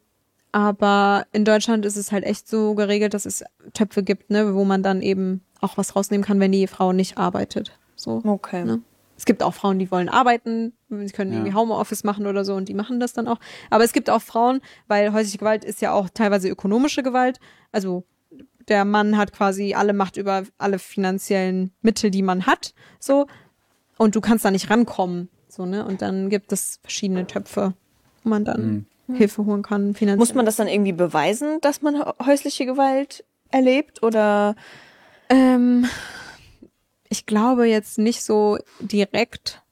aber in Deutschland ist es halt echt so geregelt, dass es Töpfe gibt, ne, wo man dann eben auch was rausnehmen kann, wenn die Frau nicht arbeitet. So. Okay. Ne? Es gibt auch Frauen, die wollen arbeiten, sie können ja. irgendwie Homeoffice machen oder so und die machen das dann auch. Aber es gibt auch Frauen, weil häusliche Gewalt ist ja auch teilweise ökonomische Gewalt. Also der Mann hat quasi alle Macht über alle finanziellen Mittel, die man hat, so. Und du kannst da nicht rankommen, so, ne? Und dann gibt es verschiedene Töpfe, wo man dann mhm. Hilfe holen kann, finanziell. Muss man das dann irgendwie beweisen, dass man häusliche Gewalt erlebt oder? Ähm, Ich glaube jetzt nicht so direkt,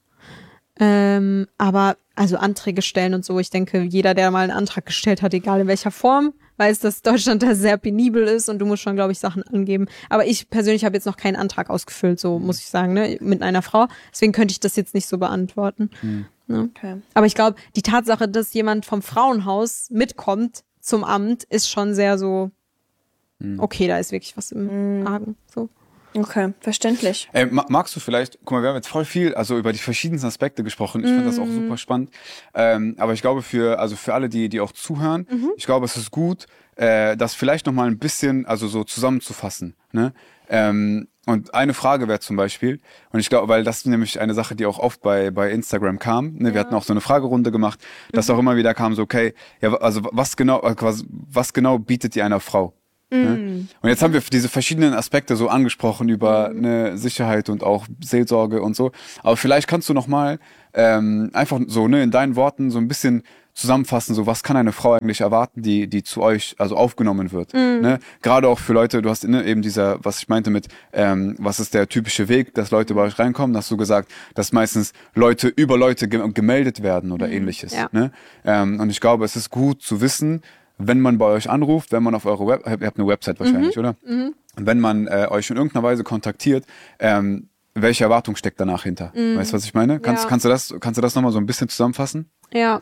ähm, aber also Anträge stellen und so. Ich denke, jeder, der mal einen Antrag gestellt hat, egal in welcher Form, weiß, dass Deutschland da sehr penibel ist und du musst schon, glaube ich, Sachen angeben. Aber ich persönlich habe jetzt noch keinen Antrag ausgefüllt, so muss ich sagen, ne, mit einer Frau. Deswegen könnte ich das jetzt nicht so beantworten. Mhm. Ne? Okay. Aber ich glaube, die Tatsache, dass jemand vom Frauenhaus mitkommt zum Amt, ist schon sehr so, mhm. okay, da ist wirklich was im Argen, so. Okay, verständlich. Ey, magst du vielleicht, guck mal, wir haben jetzt voll viel, also über die verschiedensten Aspekte gesprochen. Ich mm. finde das auch super spannend. Ähm, aber ich glaube für, also für alle, die, die auch zuhören, mhm. ich glaube, es ist gut, äh, das vielleicht nochmal ein bisschen, also so zusammenzufassen, ne? Ähm, und eine Frage wäre zum Beispiel, und ich glaube, weil das ist nämlich eine Sache, die auch oft bei, bei Instagram kam, ne? Ja. Wir hatten auch so eine Fragerunde gemacht, dass mhm. auch immer wieder kam so, okay, ja, also was genau, was, was genau bietet dir einer Frau? Ne? Und jetzt haben wir diese verschiedenen Aspekte so angesprochen über Mhm. eine Sicherheit und auch Seelsorge und so. Aber vielleicht kannst du noch mal ähm, einfach so ne, in deinen Worten so ein bisschen zusammenfassen, so was kann eine Frau eigentlich erwarten, die die zu euch also aufgenommen wird. Mhm. Ne? Gerade auch für Leute, du hast ne, eben dieser, was ich meinte mit, ähm, was ist der typische Weg, dass Leute bei euch reinkommen, hast du gesagt, dass meistens Leute über Leute ge- gemeldet werden oder ähnliches. Ja. Ne? Ähm, und ich glaube, es ist gut zu wissen, wenn man bei euch anruft, wenn man auf eure Web, ihr habt eine Website wahrscheinlich, oder? Mhm. Wenn man äh, euch in irgendeiner Weise kontaktiert, ähm, welche Erwartung steckt danach hinter? Mhm. Weißt du, was ich meine? Kannst, Ja. kannst du das, kannst du das nochmal so ein bisschen zusammenfassen? Ja.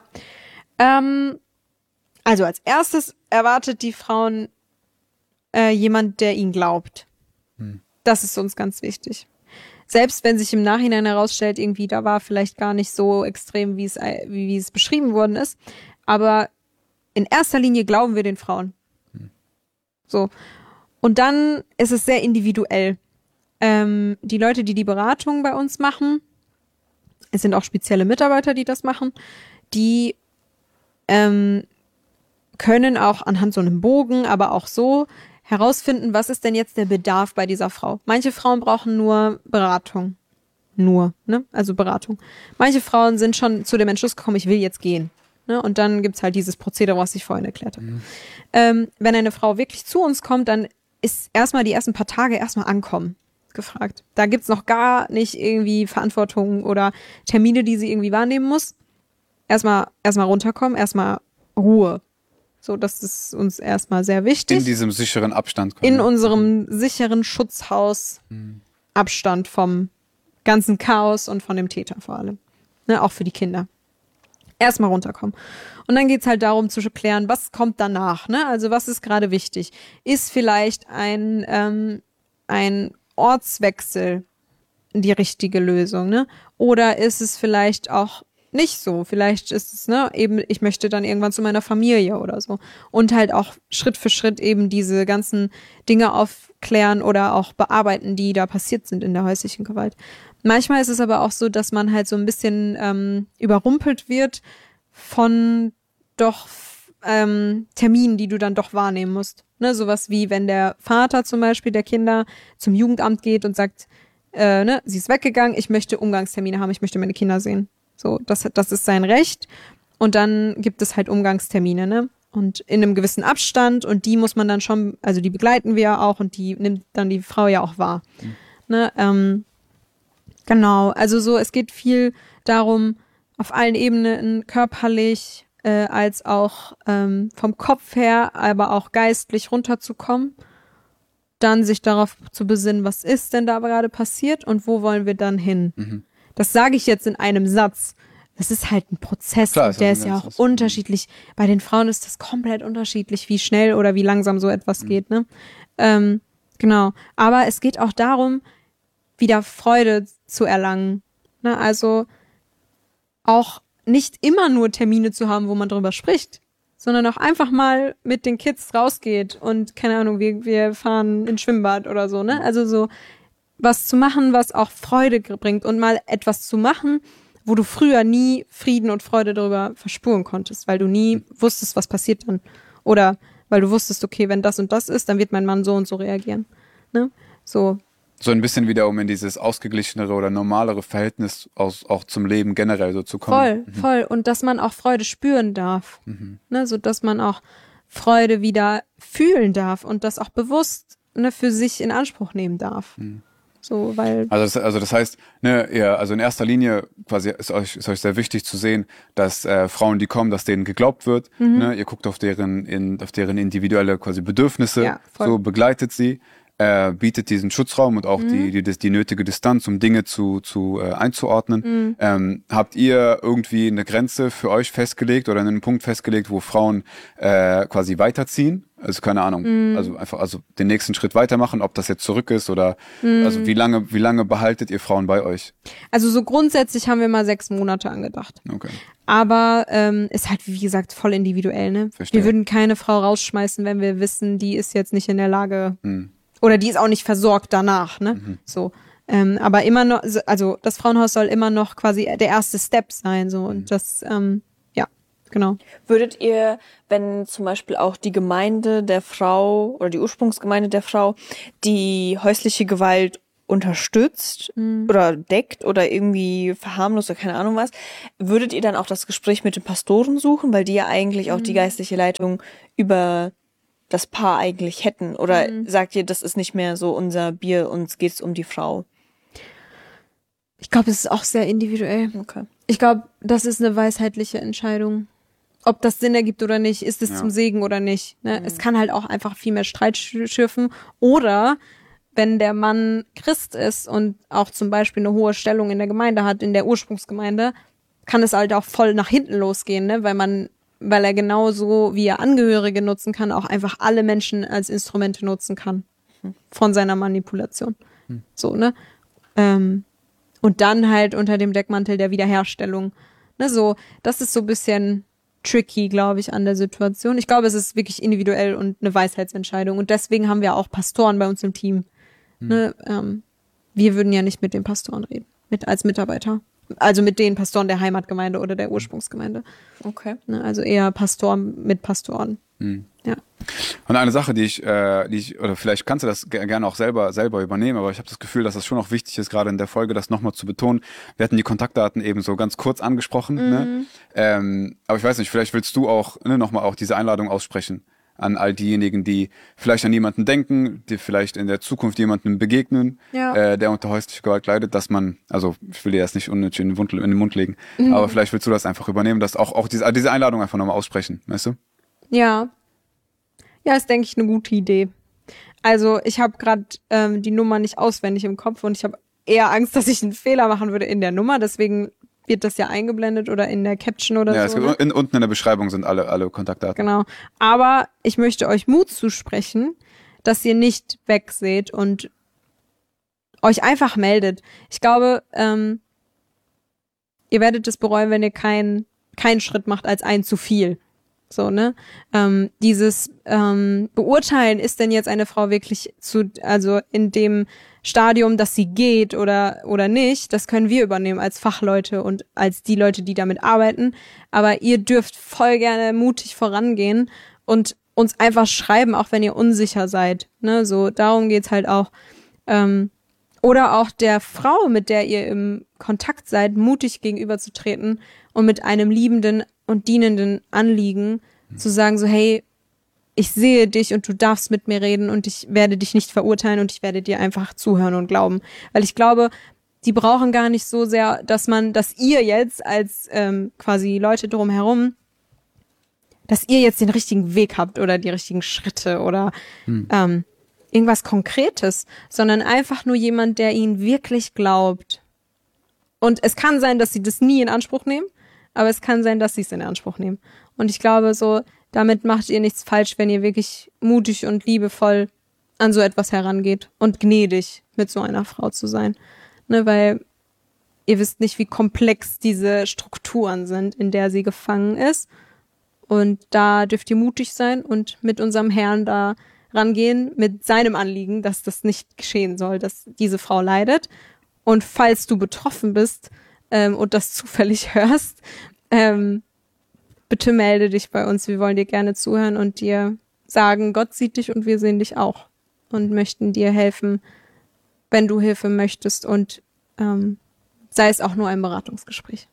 Ähm, also als erstes erwartet die Frauen äh, jemand, der ihnen glaubt. Hm. Das ist uns ganz wichtig. Selbst wenn sich im Nachhinein herausstellt, irgendwie da war vielleicht gar nicht so extrem, wie es, wie, wie es beschrieben worden ist. Aber in erster Linie glauben wir den Frauen. Hm. So. Und dann ist es sehr individuell. Ähm, die Leute, die die Beratung bei uns machen, es sind auch spezielle Mitarbeiter, die das machen, die ähm, können auch anhand so einem Bogen, aber auch so herausfinden, was ist denn jetzt der Bedarf bei dieser Frau. Manche Frauen brauchen nur Beratung. Nur, ne? Also Beratung. Manche Frauen sind schon zu dem Entschluss gekommen, ich will jetzt gehen. Ne? Und dann gibt's halt dieses Prozedere, was ich vorhin erklärt habe. Mhm. Ähm, wenn eine Frau wirklich zu uns kommt, dann ist erstmal die ersten paar Tage erstmal ankommen gefragt. Da gibt's noch gar nicht irgendwie Verantwortung oder Termine, die sie irgendwie wahrnehmen muss. Erstmal erstmal runterkommen, erstmal Ruhe. So, das ist uns erstmal sehr wichtig. In diesem sicheren Abstand. In unserem sicheren Schutzhaus Mhm. Abstand vom ganzen Chaos und von dem Täter vor allem. Ne, auch für die Kinder. Erstmal runterkommen. Und dann geht's halt darum zu klären, was kommt danach, ne? Also was ist gerade wichtig? Ist vielleicht ein, ähm, ein Ortswechsel die richtige Lösung, ne? Oder ist es vielleicht auch nicht so? Vielleicht ist es, ne, eben, ich möchte dann irgendwann zu meiner Familie oder so. Und halt auch Schritt für Schritt eben diese ganzen Dinge aufklären oder auch bearbeiten, die da passiert sind in der häuslichen Gewalt. Manchmal ist es aber auch so, dass man halt so ein bisschen ähm, überrumpelt wird von doch ähm, Terminen, die du dann doch wahrnehmen musst. Ne, sowas wie, wenn der Vater zum Beispiel der Kinder zum Jugendamt geht und sagt, äh, ne, sie ist weggegangen, ich möchte Umgangstermine haben, ich möchte meine Kinder sehen. So, das, das ist sein Recht. Und dann gibt es halt Umgangstermine, ne? Und in einem gewissen Abstand, und die muss man dann schon, also die begleiten wir ja auch und die nimmt dann die Frau ja auch wahr. Mhm. Ne, ähm, genau, also so, es geht viel darum, auf allen Ebenen, körperlich, äh, als auch ähm, vom Kopf her, aber auch geistlich runterzukommen. Dann sich darauf zu besinnen, was ist denn da gerade passiert und wo wollen wir dann hin? Mhm. Das sage ich jetzt in einem Satz. Das ist halt ein Prozess, Klar, und der ist ja auch Prozess. Unterschiedlich. Bei den Frauen ist das komplett unterschiedlich, wie schnell oder wie langsam so etwas mhm. geht. Ne? Ähm, genau. Aber es geht auch darum, wieder Freude zu erlangen. Ne? Also auch nicht immer nur Termine zu haben, wo man drüber spricht, sondern auch einfach mal mit den Kids rausgeht und, keine Ahnung, wir, wir fahren ins Schwimmbad oder so. Ne? Also so was zu machen, was auch Freude bringt und mal etwas zu machen, wo du früher nie Frieden und Freude darüber verspüren konntest, weil du nie wusstest, was passiert dann. Oder weil du wusstest, okay, wenn das und das ist, dann wird mein Mann so und so reagieren. Ne? So. So ein bisschen wieder, um in dieses ausgeglichenere oder normalere Verhältnis aus, auch zum Leben generell so zu kommen. Voll, mhm. voll. Und dass man auch Freude spüren darf. Mhm. Ne? So dass man auch Freude wieder fühlen darf und das auch bewusst, ne, für sich in Anspruch nehmen darf. Mhm. So, weil also, das, also das heißt, ne, ihr, also in erster Linie quasi ist euch, ist euch sehr wichtig zu sehen, dass äh, Frauen, die kommen, dass denen geglaubt wird. Mhm. Ne, ihr guckt auf deren, in, auf deren individuelle quasi Bedürfnisse, ja, so begleitet sie, äh, bietet diesen Schutzraum und auch mhm. die, die, die, die nötige Distanz, um Dinge zu, zu äh, einzuordnen. Mhm. Ähm, habt ihr irgendwie eine Grenze für euch festgelegt oder einen Punkt festgelegt, wo Frauen äh, quasi weiterziehen? Also keine Ahnung, mm. also einfach also den nächsten Schritt weitermachen, ob das jetzt zurück ist oder mm. also wie lange wie lange behaltet ihr Frauen bei euch? Also so grundsätzlich haben wir mal sechs Monate angedacht. Okay. Aber ähm, ist halt wie gesagt voll individuell, ne? Verstehe. Wir würden keine Frau rausschmeißen, wenn wir wissen, die ist jetzt nicht in der Lage mm. oder die ist auch nicht versorgt danach, ne? Mhm. So. Ähm, aber immer noch, also das Frauenhaus soll immer noch quasi der erste Step sein, so und mm. das ähm, Genau. Würdet ihr, wenn zum Beispiel auch die Gemeinde der Frau oder die Ursprungsgemeinde der Frau die häusliche Gewalt unterstützt mhm. oder deckt oder irgendwie verharmlost oder keine Ahnung was, würdet ihr dann auch das Gespräch mit den Pastoren suchen, weil die ja eigentlich auch mhm. die geistliche Leitung über das Paar eigentlich hätten? Oder mhm. sagt ihr, das ist nicht mehr so unser Bier, uns geht's um die Frau? Ich glaube, es ist auch sehr individuell. Okay. Ich glaube, das ist eine weisheitliche Entscheidung. Ob das Sinn ergibt oder nicht, ist es ja. zum Segen oder nicht. Ne? Mhm. Es kann halt auch einfach viel mehr Streit schürfen. Oder wenn der Mann Christ ist und auch zum Beispiel eine hohe Stellung in der Gemeinde hat, in der Ursprungsgemeinde, kann es halt auch voll nach hinten losgehen, ne? Weil man, weil er genauso wie er Angehörige nutzen kann, auch einfach alle Menschen als Instrumente nutzen kann. Mhm. Von seiner Manipulation. Mhm. So, ne? Ähm, und dann halt unter dem Deckmantel der Wiederherstellung. Ne, so, das ist so ein bisschen tricky, glaube ich, an der Situation. Ich glaube, es ist wirklich individuell und eine Weisheitsentscheidung. Und deswegen haben wir auch Pastoren bei uns im Team. Hm. Ne, ähm, wir würden ja nicht mit den Pastoren reden, mit als Mitarbeiter. Also mit den Pastoren der Heimatgemeinde oder der Ursprungsgemeinde. Okay. Ne, also eher Pastoren mit Pastoren. Hm. Ja. Und eine Sache, die ich, äh, die ich, oder vielleicht kannst du das gerne auch selber selber übernehmen, aber ich habe das Gefühl, dass das schon auch wichtig ist, gerade in der Folge, das nochmal zu betonen. Wir hatten die Kontaktdaten eben so ganz kurz angesprochen, mhm. ne? Ähm, aber ich weiß nicht, vielleicht willst du auch ne, nochmal auch diese Einladung aussprechen an all diejenigen, die vielleicht an jemanden denken, die vielleicht in der Zukunft jemandem begegnen, ja. äh, der unter häuslicher Gewalt leidet, dass man, also ich will dir das nicht unnötig in den Mund, in den Mund legen, mhm. aber vielleicht willst du das einfach übernehmen, dass auch, auch diese, diese Einladung einfach nochmal aussprechen, weißt du? Ja. Ja, ist, denke ich, eine gute Idee. Also ich habe gerade ähm, die Nummer nicht auswendig im Kopf und ich habe eher Angst, dass ich einen Fehler machen würde in der Nummer. Deswegen wird das ja eingeblendet oder in der Caption oder ja, so. Ja, ne? Unten in der Beschreibung sind alle, alle Kontaktdaten. Genau. Aber ich möchte euch Mut zusprechen, dass ihr nicht wegseht und euch einfach meldet. Ich glaube, ähm, ihr werdet es bereuen, wenn ihr keinen keinen Schritt macht als ein zu viel. So, ne? Ähm, dieses ähm, Beurteilen, ist denn jetzt eine Frau wirklich zu, also in dem Stadium, dass sie geht oder oder nicht, das können wir übernehmen als Fachleute und als die Leute, die damit arbeiten. Aber ihr dürft voll gerne mutig vorangehen und uns einfach schreiben, auch wenn ihr unsicher seid. Ne? So, darum geht's halt auch. Ähm, oder auch der Frau, mit der ihr im Kontakt seid, mutig gegenüberzutreten und mit einem liebenden und dienenden Anliegen mhm. zu sagen, so hey, ich sehe dich und du darfst mit mir reden und ich werde dich nicht verurteilen und ich werde dir einfach zuhören und glauben. Weil ich glaube, die brauchen gar nicht so sehr, dass man, dass ihr jetzt als ähm, quasi Leute drumherum, dass ihr jetzt den richtigen Weg habt oder die richtigen Schritte oder mhm. ähm, irgendwas Konkretes, sondern einfach nur jemand, der ihnen wirklich glaubt. Und es kann sein, dass sie das nie in Anspruch nehmen, aber es kann sein, dass sie es in Anspruch nehmen. Und ich glaube, so, damit macht ihr nichts falsch, wenn ihr wirklich mutig und liebevoll an so etwas herangeht und gnädig mit so einer Frau zu sein. Ne, weil ihr wisst nicht, wie komplex diese Strukturen sind, in der sie gefangen ist. Und da dürft ihr mutig sein und mit unserem Herrn da rangehen, mit seinem Anliegen, dass das nicht geschehen soll, dass diese Frau leidet. Und falls du betroffen bist, Ähm, und das zufällig hörst, ähm, bitte melde dich bei uns. Wir wollen dir gerne zuhören und dir sagen, Gott sieht dich und wir sehen dich auch und möchten dir helfen, wenn du Hilfe möchtest und ähm, sei es auch nur ein Beratungsgespräch.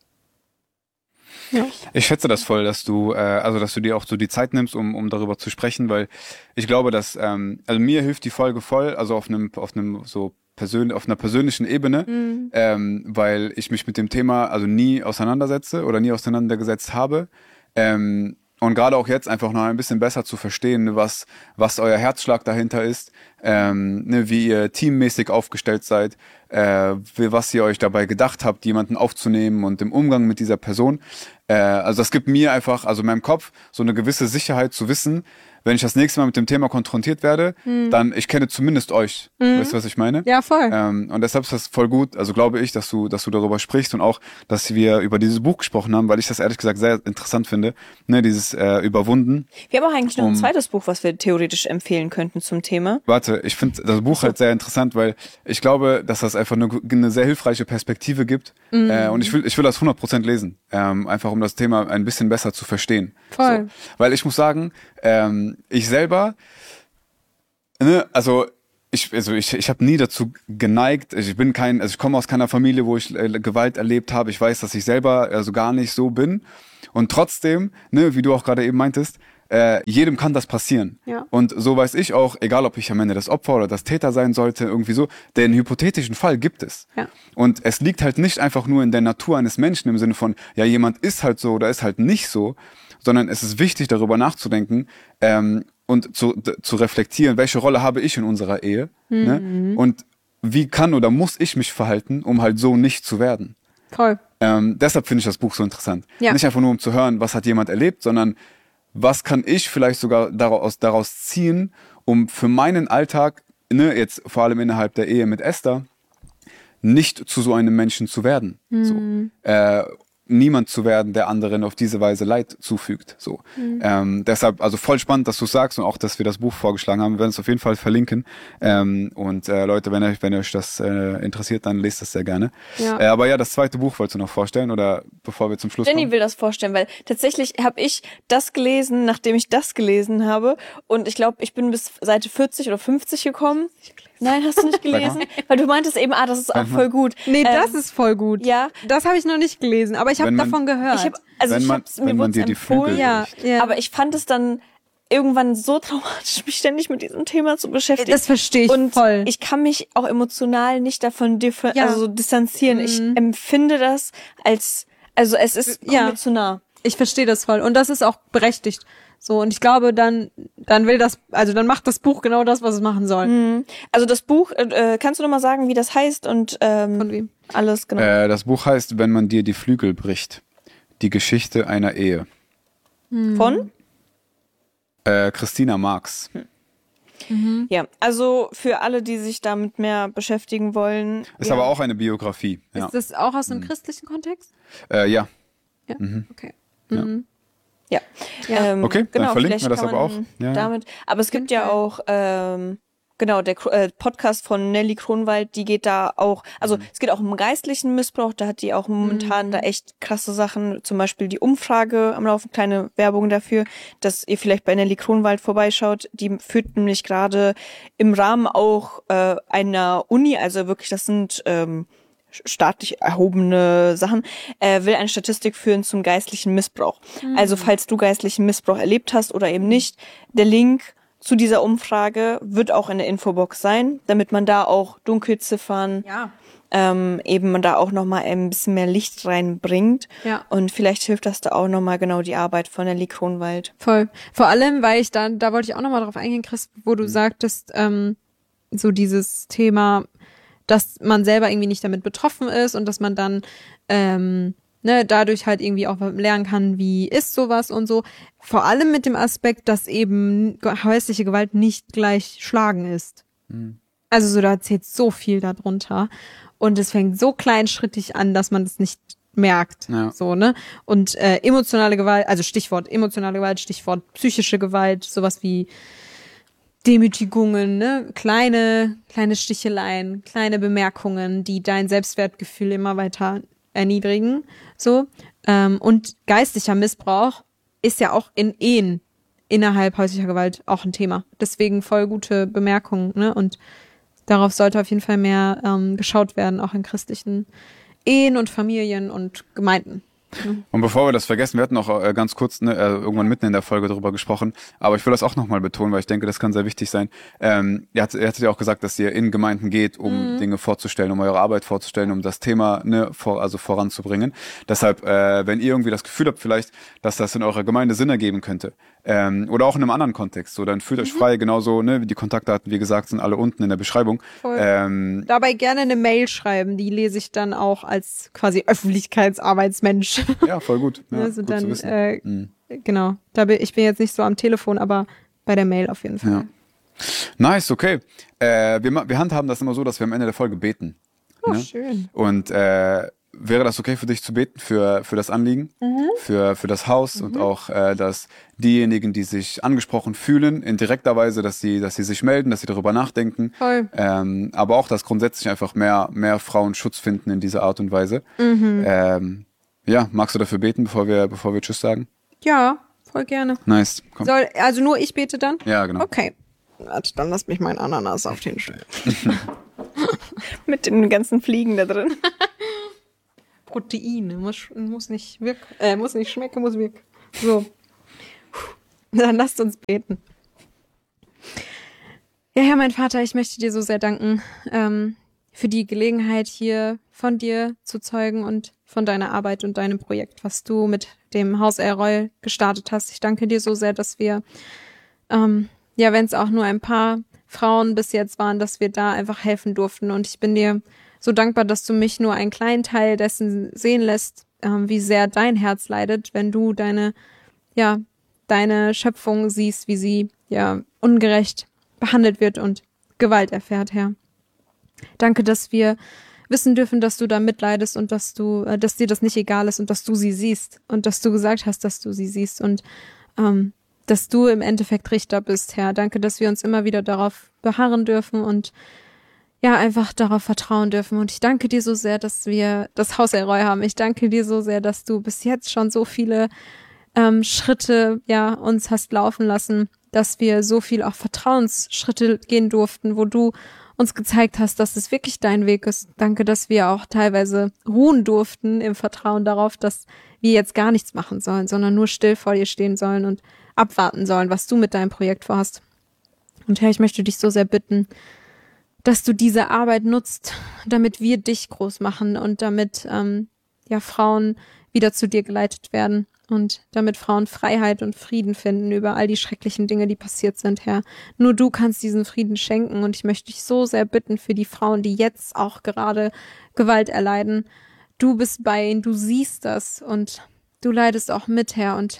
Ja. Ich schätze das voll, dass du, äh, also dass du dir auch so die Zeit nimmst, um um darüber zu sprechen, weil ich glaube, dass, ähm, also mir hilft die Folge voll, also auf einem auf einem so Persön auf einer persönlichen Ebene, mhm. ähm, weil ich mich mit dem Thema also nie auseinandersetze oder nie auseinandergesetzt habe. Ähm, und gerade auch jetzt einfach noch ein bisschen besser zu verstehen, was was euer Herzschlag dahinter ist, ähm, ne, wie ihr teammäßig aufgestellt seid, äh, was ihr euch dabei gedacht habt, jemanden aufzunehmen und im Umgang mit dieser Person. Äh, also das gibt mir einfach, also in meinem Kopf, so eine gewisse Sicherheit zu wissen, wenn ich das nächste Mal mit dem Thema konfrontiert werde, mhm. dann, ich kenne zumindest euch. Mhm. Weißt du, was ich meine? Ja, voll. Ähm, und deshalb ist das voll gut, also glaube ich, dass du, dass du darüber sprichst und auch, dass wir über dieses Buch gesprochen haben, weil ich das ehrlich gesagt sehr interessant finde, ne, dieses äh, Überwunden. Wir haben auch eigentlich noch um, ein zweites Buch, was wir theoretisch empfehlen könnten zum Thema. Warte, ich finde das Buch halt sehr interessant, weil ich glaube, dass das einfach eine, eine sehr hilfreiche Perspektive gibt. Mhm. Äh, und ich will, ich will das hundert Prozent lesen, ähm, einfach um das Thema ein bisschen besser zu verstehen. Voll. So. Weil ich muss sagen, ähm, ich selber, ne, also ich, also ich, ich habe nie dazu geneigt. Ich bin kein, also ich komme aus keiner Familie, wo ich äh, Gewalt erlebt habe. Ich weiß, dass ich selber also gar nicht so bin. Und trotzdem, ne, wie du auch gerade eben meintest, äh, jedem kann das passieren. Ja. Und so weiß ich auch, egal ob ich am Ende das Opfer oder das Täter sein sollte, irgendwie so, den hypothetischen Fall gibt es. Ja. Und es liegt halt nicht einfach nur in der Natur eines Menschen im Sinne von, ja, jemand ist halt so oder ist halt nicht so, sondern es ist wichtig, darüber nachzudenken, ähm, und zu, d- zu reflektieren, welche Rolle habe ich in unserer Ehe, Mhm. ne? Und wie kann oder muss ich mich verhalten, um halt so nicht zu werden. Voll. Ähm, deshalb finde ich das Buch so interessant. Ja. Nicht einfach nur, um zu hören, was hat jemand erlebt, sondern was kann ich vielleicht sogar daraus, daraus ziehen, um für meinen Alltag, ne, jetzt vor allem innerhalb der Ehe mit Esther, nicht zu so einem Menschen zu werden. Mhm. So. Äh, niemand zu werden, der anderen auf diese Weise Leid zufügt. So. Mhm. Ähm, deshalb, also voll spannend, dass du sagst und auch, dass wir das Buch vorgeschlagen haben. Wir werden es auf jeden Fall verlinken. Ähm, und äh, Leute, wenn euch, wenn euch das äh, interessiert, dann lest das sehr gerne. Ja. Äh, aber ja, das zweite Buch wolltest du noch vorstellen oder bevor wir zum Schluss Jenny kommen? will das vorstellen, weil tatsächlich habe ich das gelesen, nachdem ich das gelesen habe. Und ich glaube, ich bin bis Seite vierzig oder fünfzig gekommen. Nein, hast du nicht gelesen? Weil du meintest eben, ah, das ist auch voll gut. Nee, Ähm, das ist voll gut. ja. Das habe ich noch nicht gelesen, aber ich habe Wenn man- davon gehört. Ich hab, also Wenn ich man- hab's, wenn mir man wurde dir die empfohlen, Flügel ja, ja. aber ich fand es dann irgendwann so traumatisch, mich ständig mit diesem Thema zu beschäftigen. Das verstehe ich Und voll. ich kann mich auch emotional nicht davon differ- Ja. also so distanzieren. Ich empfinde das als, also es ist Ja. kommt mir zu nah. Ich verstehe das voll. Und das ist auch berechtigt. So, und ich glaube, dann, dann will das, also dann macht das Buch genau das, was es machen soll. Also das Buch, äh, kannst du noch mal sagen, wie das heißt und ähm, Von wem? alles genau. Äh, das Buch heißt, wenn man dir die Flügel bricht. Die Geschichte einer Ehe. Von? Äh, Christina Marx. Ja, also für alle, die sich damit mehr beschäftigen wollen. Ist ja. aber auch eine Biografie. Ja. Ist das auch aus einem christlichen Kontext? Äh, ja. Ja. Okay. Ja. Ja. Ähm, Okay, dann genau, verlinken vielleicht wir das kann aber auch. man Ja, ja. damit. Aber es gibt ja Fall. auch ähm, genau der Kro- äh, Podcast von Nelly Kronwald, die geht da auch, also es geht auch um geistlichen Missbrauch, da hat die auch momentan da echt krasse Sachen, zum Beispiel die Umfrage am Laufen, kleine Werbung dafür, dass ihr vielleicht bei Nelly Kronwald vorbeischaut. Die führt nämlich gerade im Rahmen auch äh, einer Uni, also wirklich, das sind ähm, staatlich erhobene Sachen, äh, will eine Statistik führen zum geistlichen Missbrauch. Also falls du geistlichen Missbrauch erlebt hast oder eben nicht, der Link zu dieser Umfrage wird auch in der Infobox sein, damit man da auch Dunkelziffern, Ja. ähm, eben man da auch nochmal ein bisschen mehr Licht reinbringt. Ja. Und vielleicht hilft das da auch nochmal genau die Arbeit von Nelly Kronwald. Voll. Vor allem, weil ich da, da wollte ich auch nochmal drauf eingehen, Chris, wo du sagtest, ähm, so dieses Thema, dass man selber irgendwie nicht damit betroffen ist und dass man dann ähm, ne, dadurch halt irgendwie auch lernen kann, wie ist sowas und so. Vor allem mit dem Aspekt, dass eben häusliche Gewalt nicht gleich Schlagen ist. Also so, da zählt so viel darunter. Und es fängt so kleinschrittig an, dass man das nicht merkt. Ja. So, ne? Und äh, emotionale Gewalt, also Stichwort emotionale Gewalt, Stichwort psychische Gewalt, sowas wie Demütigungen, ne? Kleine, kleine Sticheleien, kleine Bemerkungen, die dein Selbstwertgefühl immer weiter erniedrigen. So. Ähm, und geistlicher Missbrauch ist ja auch in Ehen innerhalb häuslicher Gewalt auch ein Thema. Deswegen voll gute Bemerkungen, ne? Und darauf sollte auf jeden Fall mehr ähm, geschaut werden, auch in christlichen Ehen und Familien und Gemeinden. Und bevor wir das vergessen, wir hatten auch äh, ganz kurz ne, äh, irgendwann mitten in der Folge darüber gesprochen, aber ich will das auch nochmal betonen, weil ich denke, das kann sehr wichtig sein. Ähm, ihr hattet, ihr hattet ja auch gesagt, dass ihr in Gemeinden geht, um mhm. Dinge vorzustellen, um eure Arbeit vorzustellen, um das Thema ne, vor, also voranzubringen. Deshalb, äh, wenn ihr irgendwie das Gefühl habt vielleicht, dass das in eurer Gemeinde Sinn ergeben könnte, ähm, oder auch in einem anderen Kontext, so dann fühlt euch frei, genauso, ne, wie die Kontaktdaten, wie gesagt, sind alle unten in der Beschreibung. Ähm, Dabei gerne eine Mail schreiben, die lese ich dann auch als quasi Öffentlichkeitsarbeitsmensch. ja, voll gut. Ja, also gut dann, zu wissen. äh, Mhm. genau. Da bin, ich bin jetzt nicht so am Telefon, aber bei der Mail auf jeden Fall. Ja. Nice, okay. Äh, wir, ma- wir handhaben das immer so, dass wir am Ende der Folge beten. Oh, ne? schön. Und äh, wäre das okay für dich zu beten für, für das Anliegen, mhm. für, für das Haus mhm. und auch, äh, dass diejenigen, die sich angesprochen fühlen, in direkter Weise, dass sie, dass sie sich melden, dass sie darüber nachdenken. Voll. Ähm, aber auch, dass grundsätzlich einfach mehr, mehr Frauen Schutz finden in dieser Art und Weise. Mhm. Ähm, ja, magst du dafür beten, bevor wir, bevor wir Tschüss sagen? Ja, voll gerne. Nice. Komm. Soll, also nur ich bete dann? Ja, genau. Okay. Warte, dann lass mich meinen Ananas auf den stellen. Mit den ganzen Fliegen da drin. Protein, muss, muss nicht wirken, äh, muss nicht schmecken, muss wirken. So. Dann lasst uns beten. Ja, Herr, mein Vater, ich möchte dir so sehr danken ähm, für die Gelegenheit, hier von dir zu zeugen und von deiner Arbeit und deinem Projekt, was du mit dem Haus Elroy gestartet hast. Ich danke dir so sehr, dass wir, ähm, ja, wenn es auch nur ein paar Frauen bis jetzt waren, dass wir da einfach helfen durften. Und ich bin dir so dankbar, dass du mich nur einen kleinen Teil dessen sehen lässt, ähm, wie sehr dein Herz leidet, wenn du deine, ja, deine Schöpfung siehst, wie sie, ja, ungerecht behandelt wird und Gewalt erfährt, Herr. Danke, dass wir wissen dürfen, dass du da mitleidest und dass du, äh, dass dir das nicht egal ist und dass du sie siehst und dass du gesagt hast, dass du sie siehst und ähm, dass du im Endeffekt Richter bist, Herr. Danke, dass wir uns immer wieder darauf beharren dürfen und ja, einfach darauf vertrauen dürfen. Und ich danke dir so sehr, dass wir das Haus Elroy haben. Ich danke dir so sehr, dass du bis jetzt schon so viele ähm, Schritte, ja, uns hast laufen lassen, dass wir so viel auch Vertrauensschritte gehen durften, wo du uns gezeigt hast, dass es wirklich dein Weg ist. Danke, dass wir auch teilweise ruhen durften im Vertrauen darauf, dass wir jetzt gar nichts machen sollen, sondern nur still vor dir stehen sollen und abwarten sollen, was du mit deinem Projekt vorhast. Und Herr, ich möchte dich so sehr bitten, dass du diese Arbeit nutzt, damit wir dich groß machen und damit ähm, ja Frauen wieder zu dir geleitet werden und damit Frauen Freiheit und Frieden finden über all die schrecklichen Dinge, die passiert sind, Herr. Nur du kannst diesen Frieden schenken und ich möchte dich so sehr bitten für die Frauen, die jetzt auch gerade Gewalt erleiden. Du bist bei ihnen, du siehst das und du leidest auch mit, Herr, und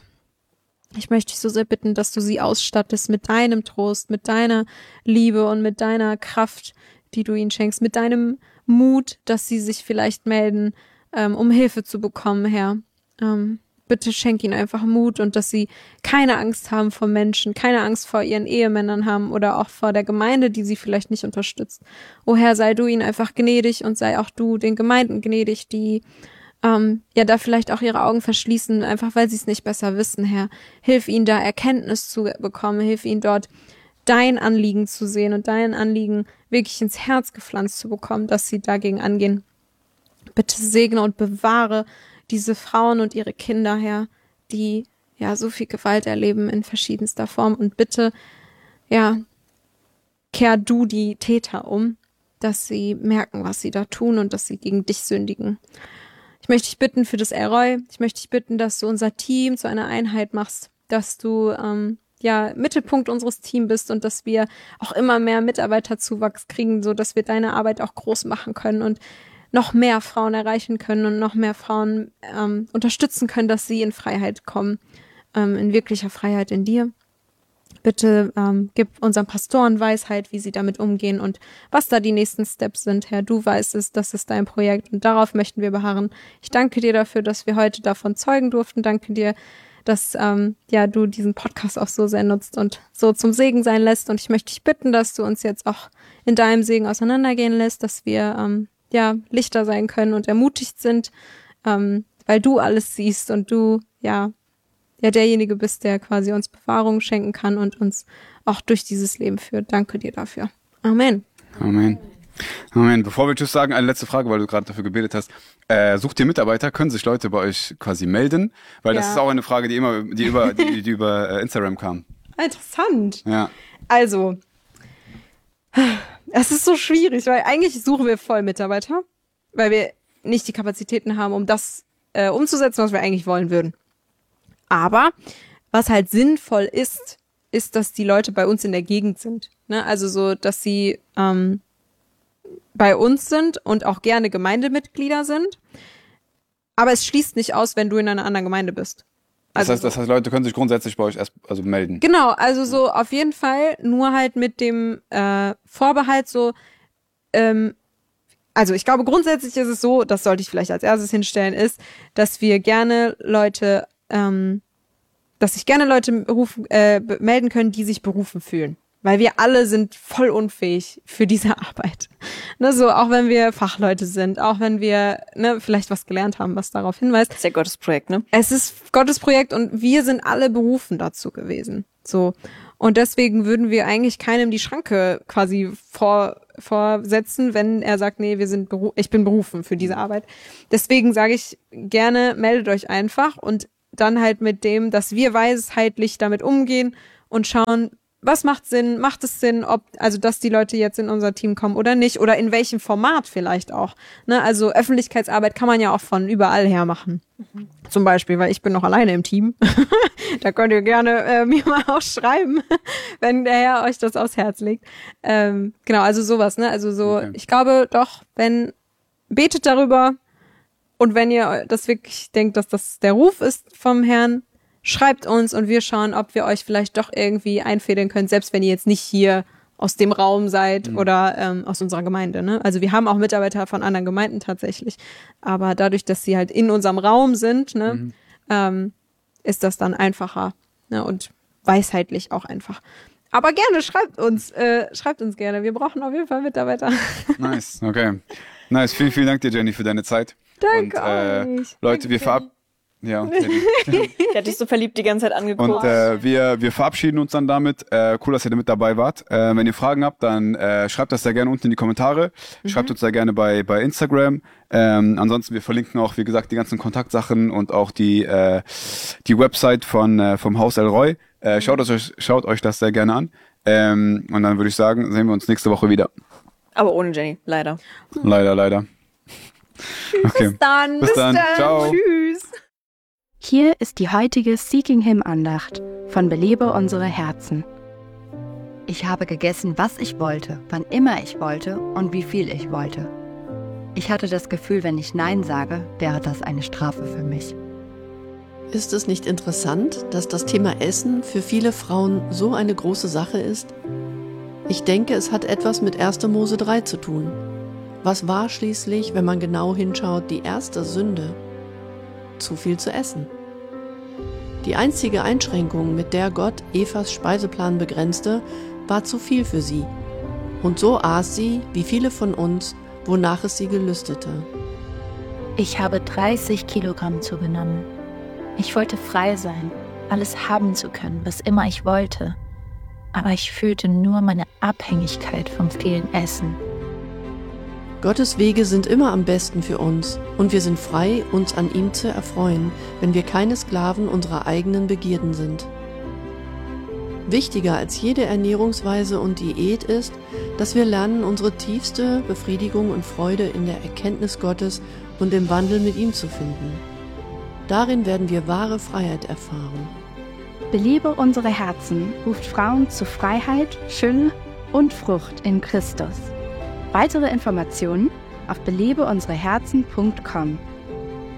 ich möchte dich so sehr bitten, dass du sie ausstattest mit deinem Trost, mit deiner Liebe und mit deiner Kraft, die du ihnen schenkst, mit deinem Mut, dass sie sich vielleicht melden, ähm, um Hilfe zu bekommen, Herr. Ähm, bitte schenk ihnen einfach Mut und dass sie keine Angst haben vor Menschen, keine Angst vor ihren Ehemännern haben oder auch vor der Gemeinde, die sie vielleicht nicht unterstützt. O Herr, sei du ihnen einfach gnädig und sei auch du den Gemeinden gnädig, die ähm, ja da vielleicht auch ihre Augen verschließen, einfach weil sie es nicht besser wissen, Herr. Hilf ihnen da Erkenntnis zu bekommen, hilf ihnen dort dein Anliegen zu sehen und dein Anliegen wirklich ins Herz gepflanzt zu bekommen, dass sie dagegen angehen. Bitte segne und bewahre diese Frauen und ihre Kinder, Herr, die ja so viel Gewalt erleben in verschiedenster Form, und bitte, ja, kehr du die Täter um, dass sie merken, was sie da tun und dass sie gegen dich sündigen. Ich möchte dich bitten für das Elroy, ich möchte dich bitten, dass du unser Team zu einer Einheit machst, dass du ähm, ja Mittelpunkt unseres Teams bist und dass wir auch immer mehr Mitarbeiterzuwachs kriegen, so dass wir deine Arbeit auch groß machen können und noch mehr Frauen erreichen können und noch mehr Frauen ähm, unterstützen können, dass sie in Freiheit kommen, ähm, in wirklicher Freiheit in dir. Bitte ähm, gib unseren Pastoren Weisheit, wie sie damit umgehen und was da die nächsten Steps sind, Herr. Du weißt es, das ist dein Projekt und darauf möchten wir beharren. Ich danke dir dafür, dass wir heute davon zeugen durften. Danke dir, dass ähm, ja du diesen Podcast auch so sehr nutzt und so zum Segen sein lässt. Und ich möchte dich bitten, dass du uns jetzt auch in deinem Segen auseinandergehen lässt, dass wir ähm, ja Lichter sein können und ermutigt sind, ähm, weil du alles siehst und du ja ja derjenige bist, der quasi uns Bewahrung schenken kann und uns auch durch dieses Leben führt. Danke dir dafür. Amen. Amen. Amen. Bevor wir Tschüss sagen, eine letzte Frage, weil du gerade dafür gebetet hast. Äh, sucht ihr Mitarbeiter? Können sich Leute bei euch quasi melden? Weil Ja. das ist auch eine Frage, die immer, die über, die, die über äh, Instagram kam. Interessant. Ja. Also, es ist so schwierig, weil eigentlich suchen wir voll Mitarbeiter, weil wir nicht die Kapazitäten haben, um das äh, umzusetzen, was wir eigentlich wollen würden. Aber was halt sinnvoll ist, ist, dass die Leute bei uns in der Gegend sind. Ne? Also so, dass sie ähm, bei uns sind und auch gerne Gemeindemitglieder sind. Aber es schließt nicht aus, wenn du in einer anderen Gemeinde bist. Das Also heißt, das heißt, Leute können sich grundsätzlich bei euch erst also melden. Genau, also so auf jeden Fall, nur halt mit dem äh, Vorbehalt so, ähm, also ich glaube, grundsätzlich ist es so, das sollte ich vielleicht als erstes hinstellen, ist, dass wir gerne Leute, ähm, dass sich gerne Leute berufen, äh, melden können, die sich berufen fühlen. Weil wir alle sind voll unfähig für diese Arbeit. Ne, so, auch wenn wir Fachleute sind, auch wenn wir ne, vielleicht was gelernt haben, was darauf hinweist. Das ist ja Gottes Projekt, ne? Es ist Gottes Projekt und wir sind alle berufen dazu gewesen. So. Und deswegen würden wir eigentlich keinem die Schranke quasi vor, vorsetzen, wenn er sagt, nee, wir sind beru- ich bin berufen für diese Arbeit. Deswegen sage ich gerne, meldet euch einfach und dann halt mit dem, dass wir weisheitlich damit umgehen und schauen, was macht Sinn? Macht es Sinn, ob, also, dass die Leute jetzt in unser Team kommen oder nicht? Oder in welchem Format vielleicht auch? Ne? Also, Öffentlichkeitsarbeit kann man ja auch von überall her machen. Mhm. Zum Beispiel, weil ich bin noch alleine im Team. Da könnt ihr gerne äh, mir mal auch schreiben, wenn der Herr euch das aufs Herz legt. Ähm, genau, also sowas, ne? Also so, okay. Ich glaube doch, wenn, betet darüber und wenn ihr das wirklich denkt, dass das der Ruf ist vom Herrn, schreibt uns und wir schauen, ob wir euch vielleicht doch irgendwie einfädeln können, selbst wenn ihr jetzt nicht hier aus dem Raum seid mhm. oder ähm, aus unserer Gemeinde. Ne? Also wir haben auch Mitarbeiter von anderen Gemeinden tatsächlich, aber dadurch, dass sie halt in unserem Raum sind, ne, mhm. ähm, ist das dann einfacher ne? Und weisheitlich auch einfach. Aber gerne, schreibt uns, äh, schreibt uns gerne. Wir brauchen auf jeden Fall Mitarbeiter. Nice, okay. Nice, vielen, vielen Dank dir, Jenny, für deine Zeit. Danke und, äh, euch. Leute, Danke. wir verabschieden Ja, und Der hat dich so verliebt die ganze Zeit angeguckt. Und äh, wir, wir verabschieden uns dann damit. Äh, cool, dass ihr mit dabei wart. Äh, wenn ihr Fragen habt, dann äh, schreibt das sehr gerne unten in die Kommentare. Mhm. Schreibt uns sehr gerne bei, bei Instagram. Ähm, ansonsten, wir verlinken auch, wie gesagt, die ganzen Kontaktsachen und auch die, äh, die Website von, äh, vom Haus El Roy. Äh, schaut, euch, schaut euch das sehr gerne an. Ähm, und dann würde ich sagen, sehen wir uns nächste Woche wieder. Aber ohne Jenny, leider. Leider, leider. Okay. Bis dann. Bis, bis dann. dann. Ciao. Tschüss. Hier ist die heutige Seeking Him Andacht von Belebe unsere Herzen. Ich habe gegessen, was ich wollte, wann immer ich wollte und wie viel ich wollte. Ich hatte das Gefühl, wenn ich Nein sage, wäre das eine Strafe für mich. Ist es nicht interessant, dass das Thema Essen für viele Frauen so eine große Sache ist? Ich denke, es hat etwas mit erster Mose drei zu tun. Was war schließlich, wenn man genau hinschaut, die erste Sünde? Zu viel zu essen. Die einzige Einschränkung, mit der Gott Evas Speiseplan begrenzte, war zu viel für sie. Und so aß sie, wie viele von uns, wonach es sie gelüstete. Ich habe dreißig Kilogramm zugenommen. Ich wollte frei sein, alles haben zu können, was immer ich wollte. Aber ich fühlte nur meine Abhängigkeit vom vielen Essen. Gottes Wege sind immer am besten für uns und wir sind frei, uns an ihm zu erfreuen, wenn wir keine Sklaven unserer eigenen Begierden sind. Wichtiger als jede Ernährungsweise und Diät ist, dass wir lernen, unsere tiefste Befriedigung und Freude in der Erkenntnis Gottes und im Wandel mit ihm zu finden. Darin werden wir wahre Freiheit erfahren. Belebe unsere Herzen ruft Frauen zu Freiheit, Fülle und Frucht in Christus. Weitere Informationen auf belebe unsere herzen punkt com.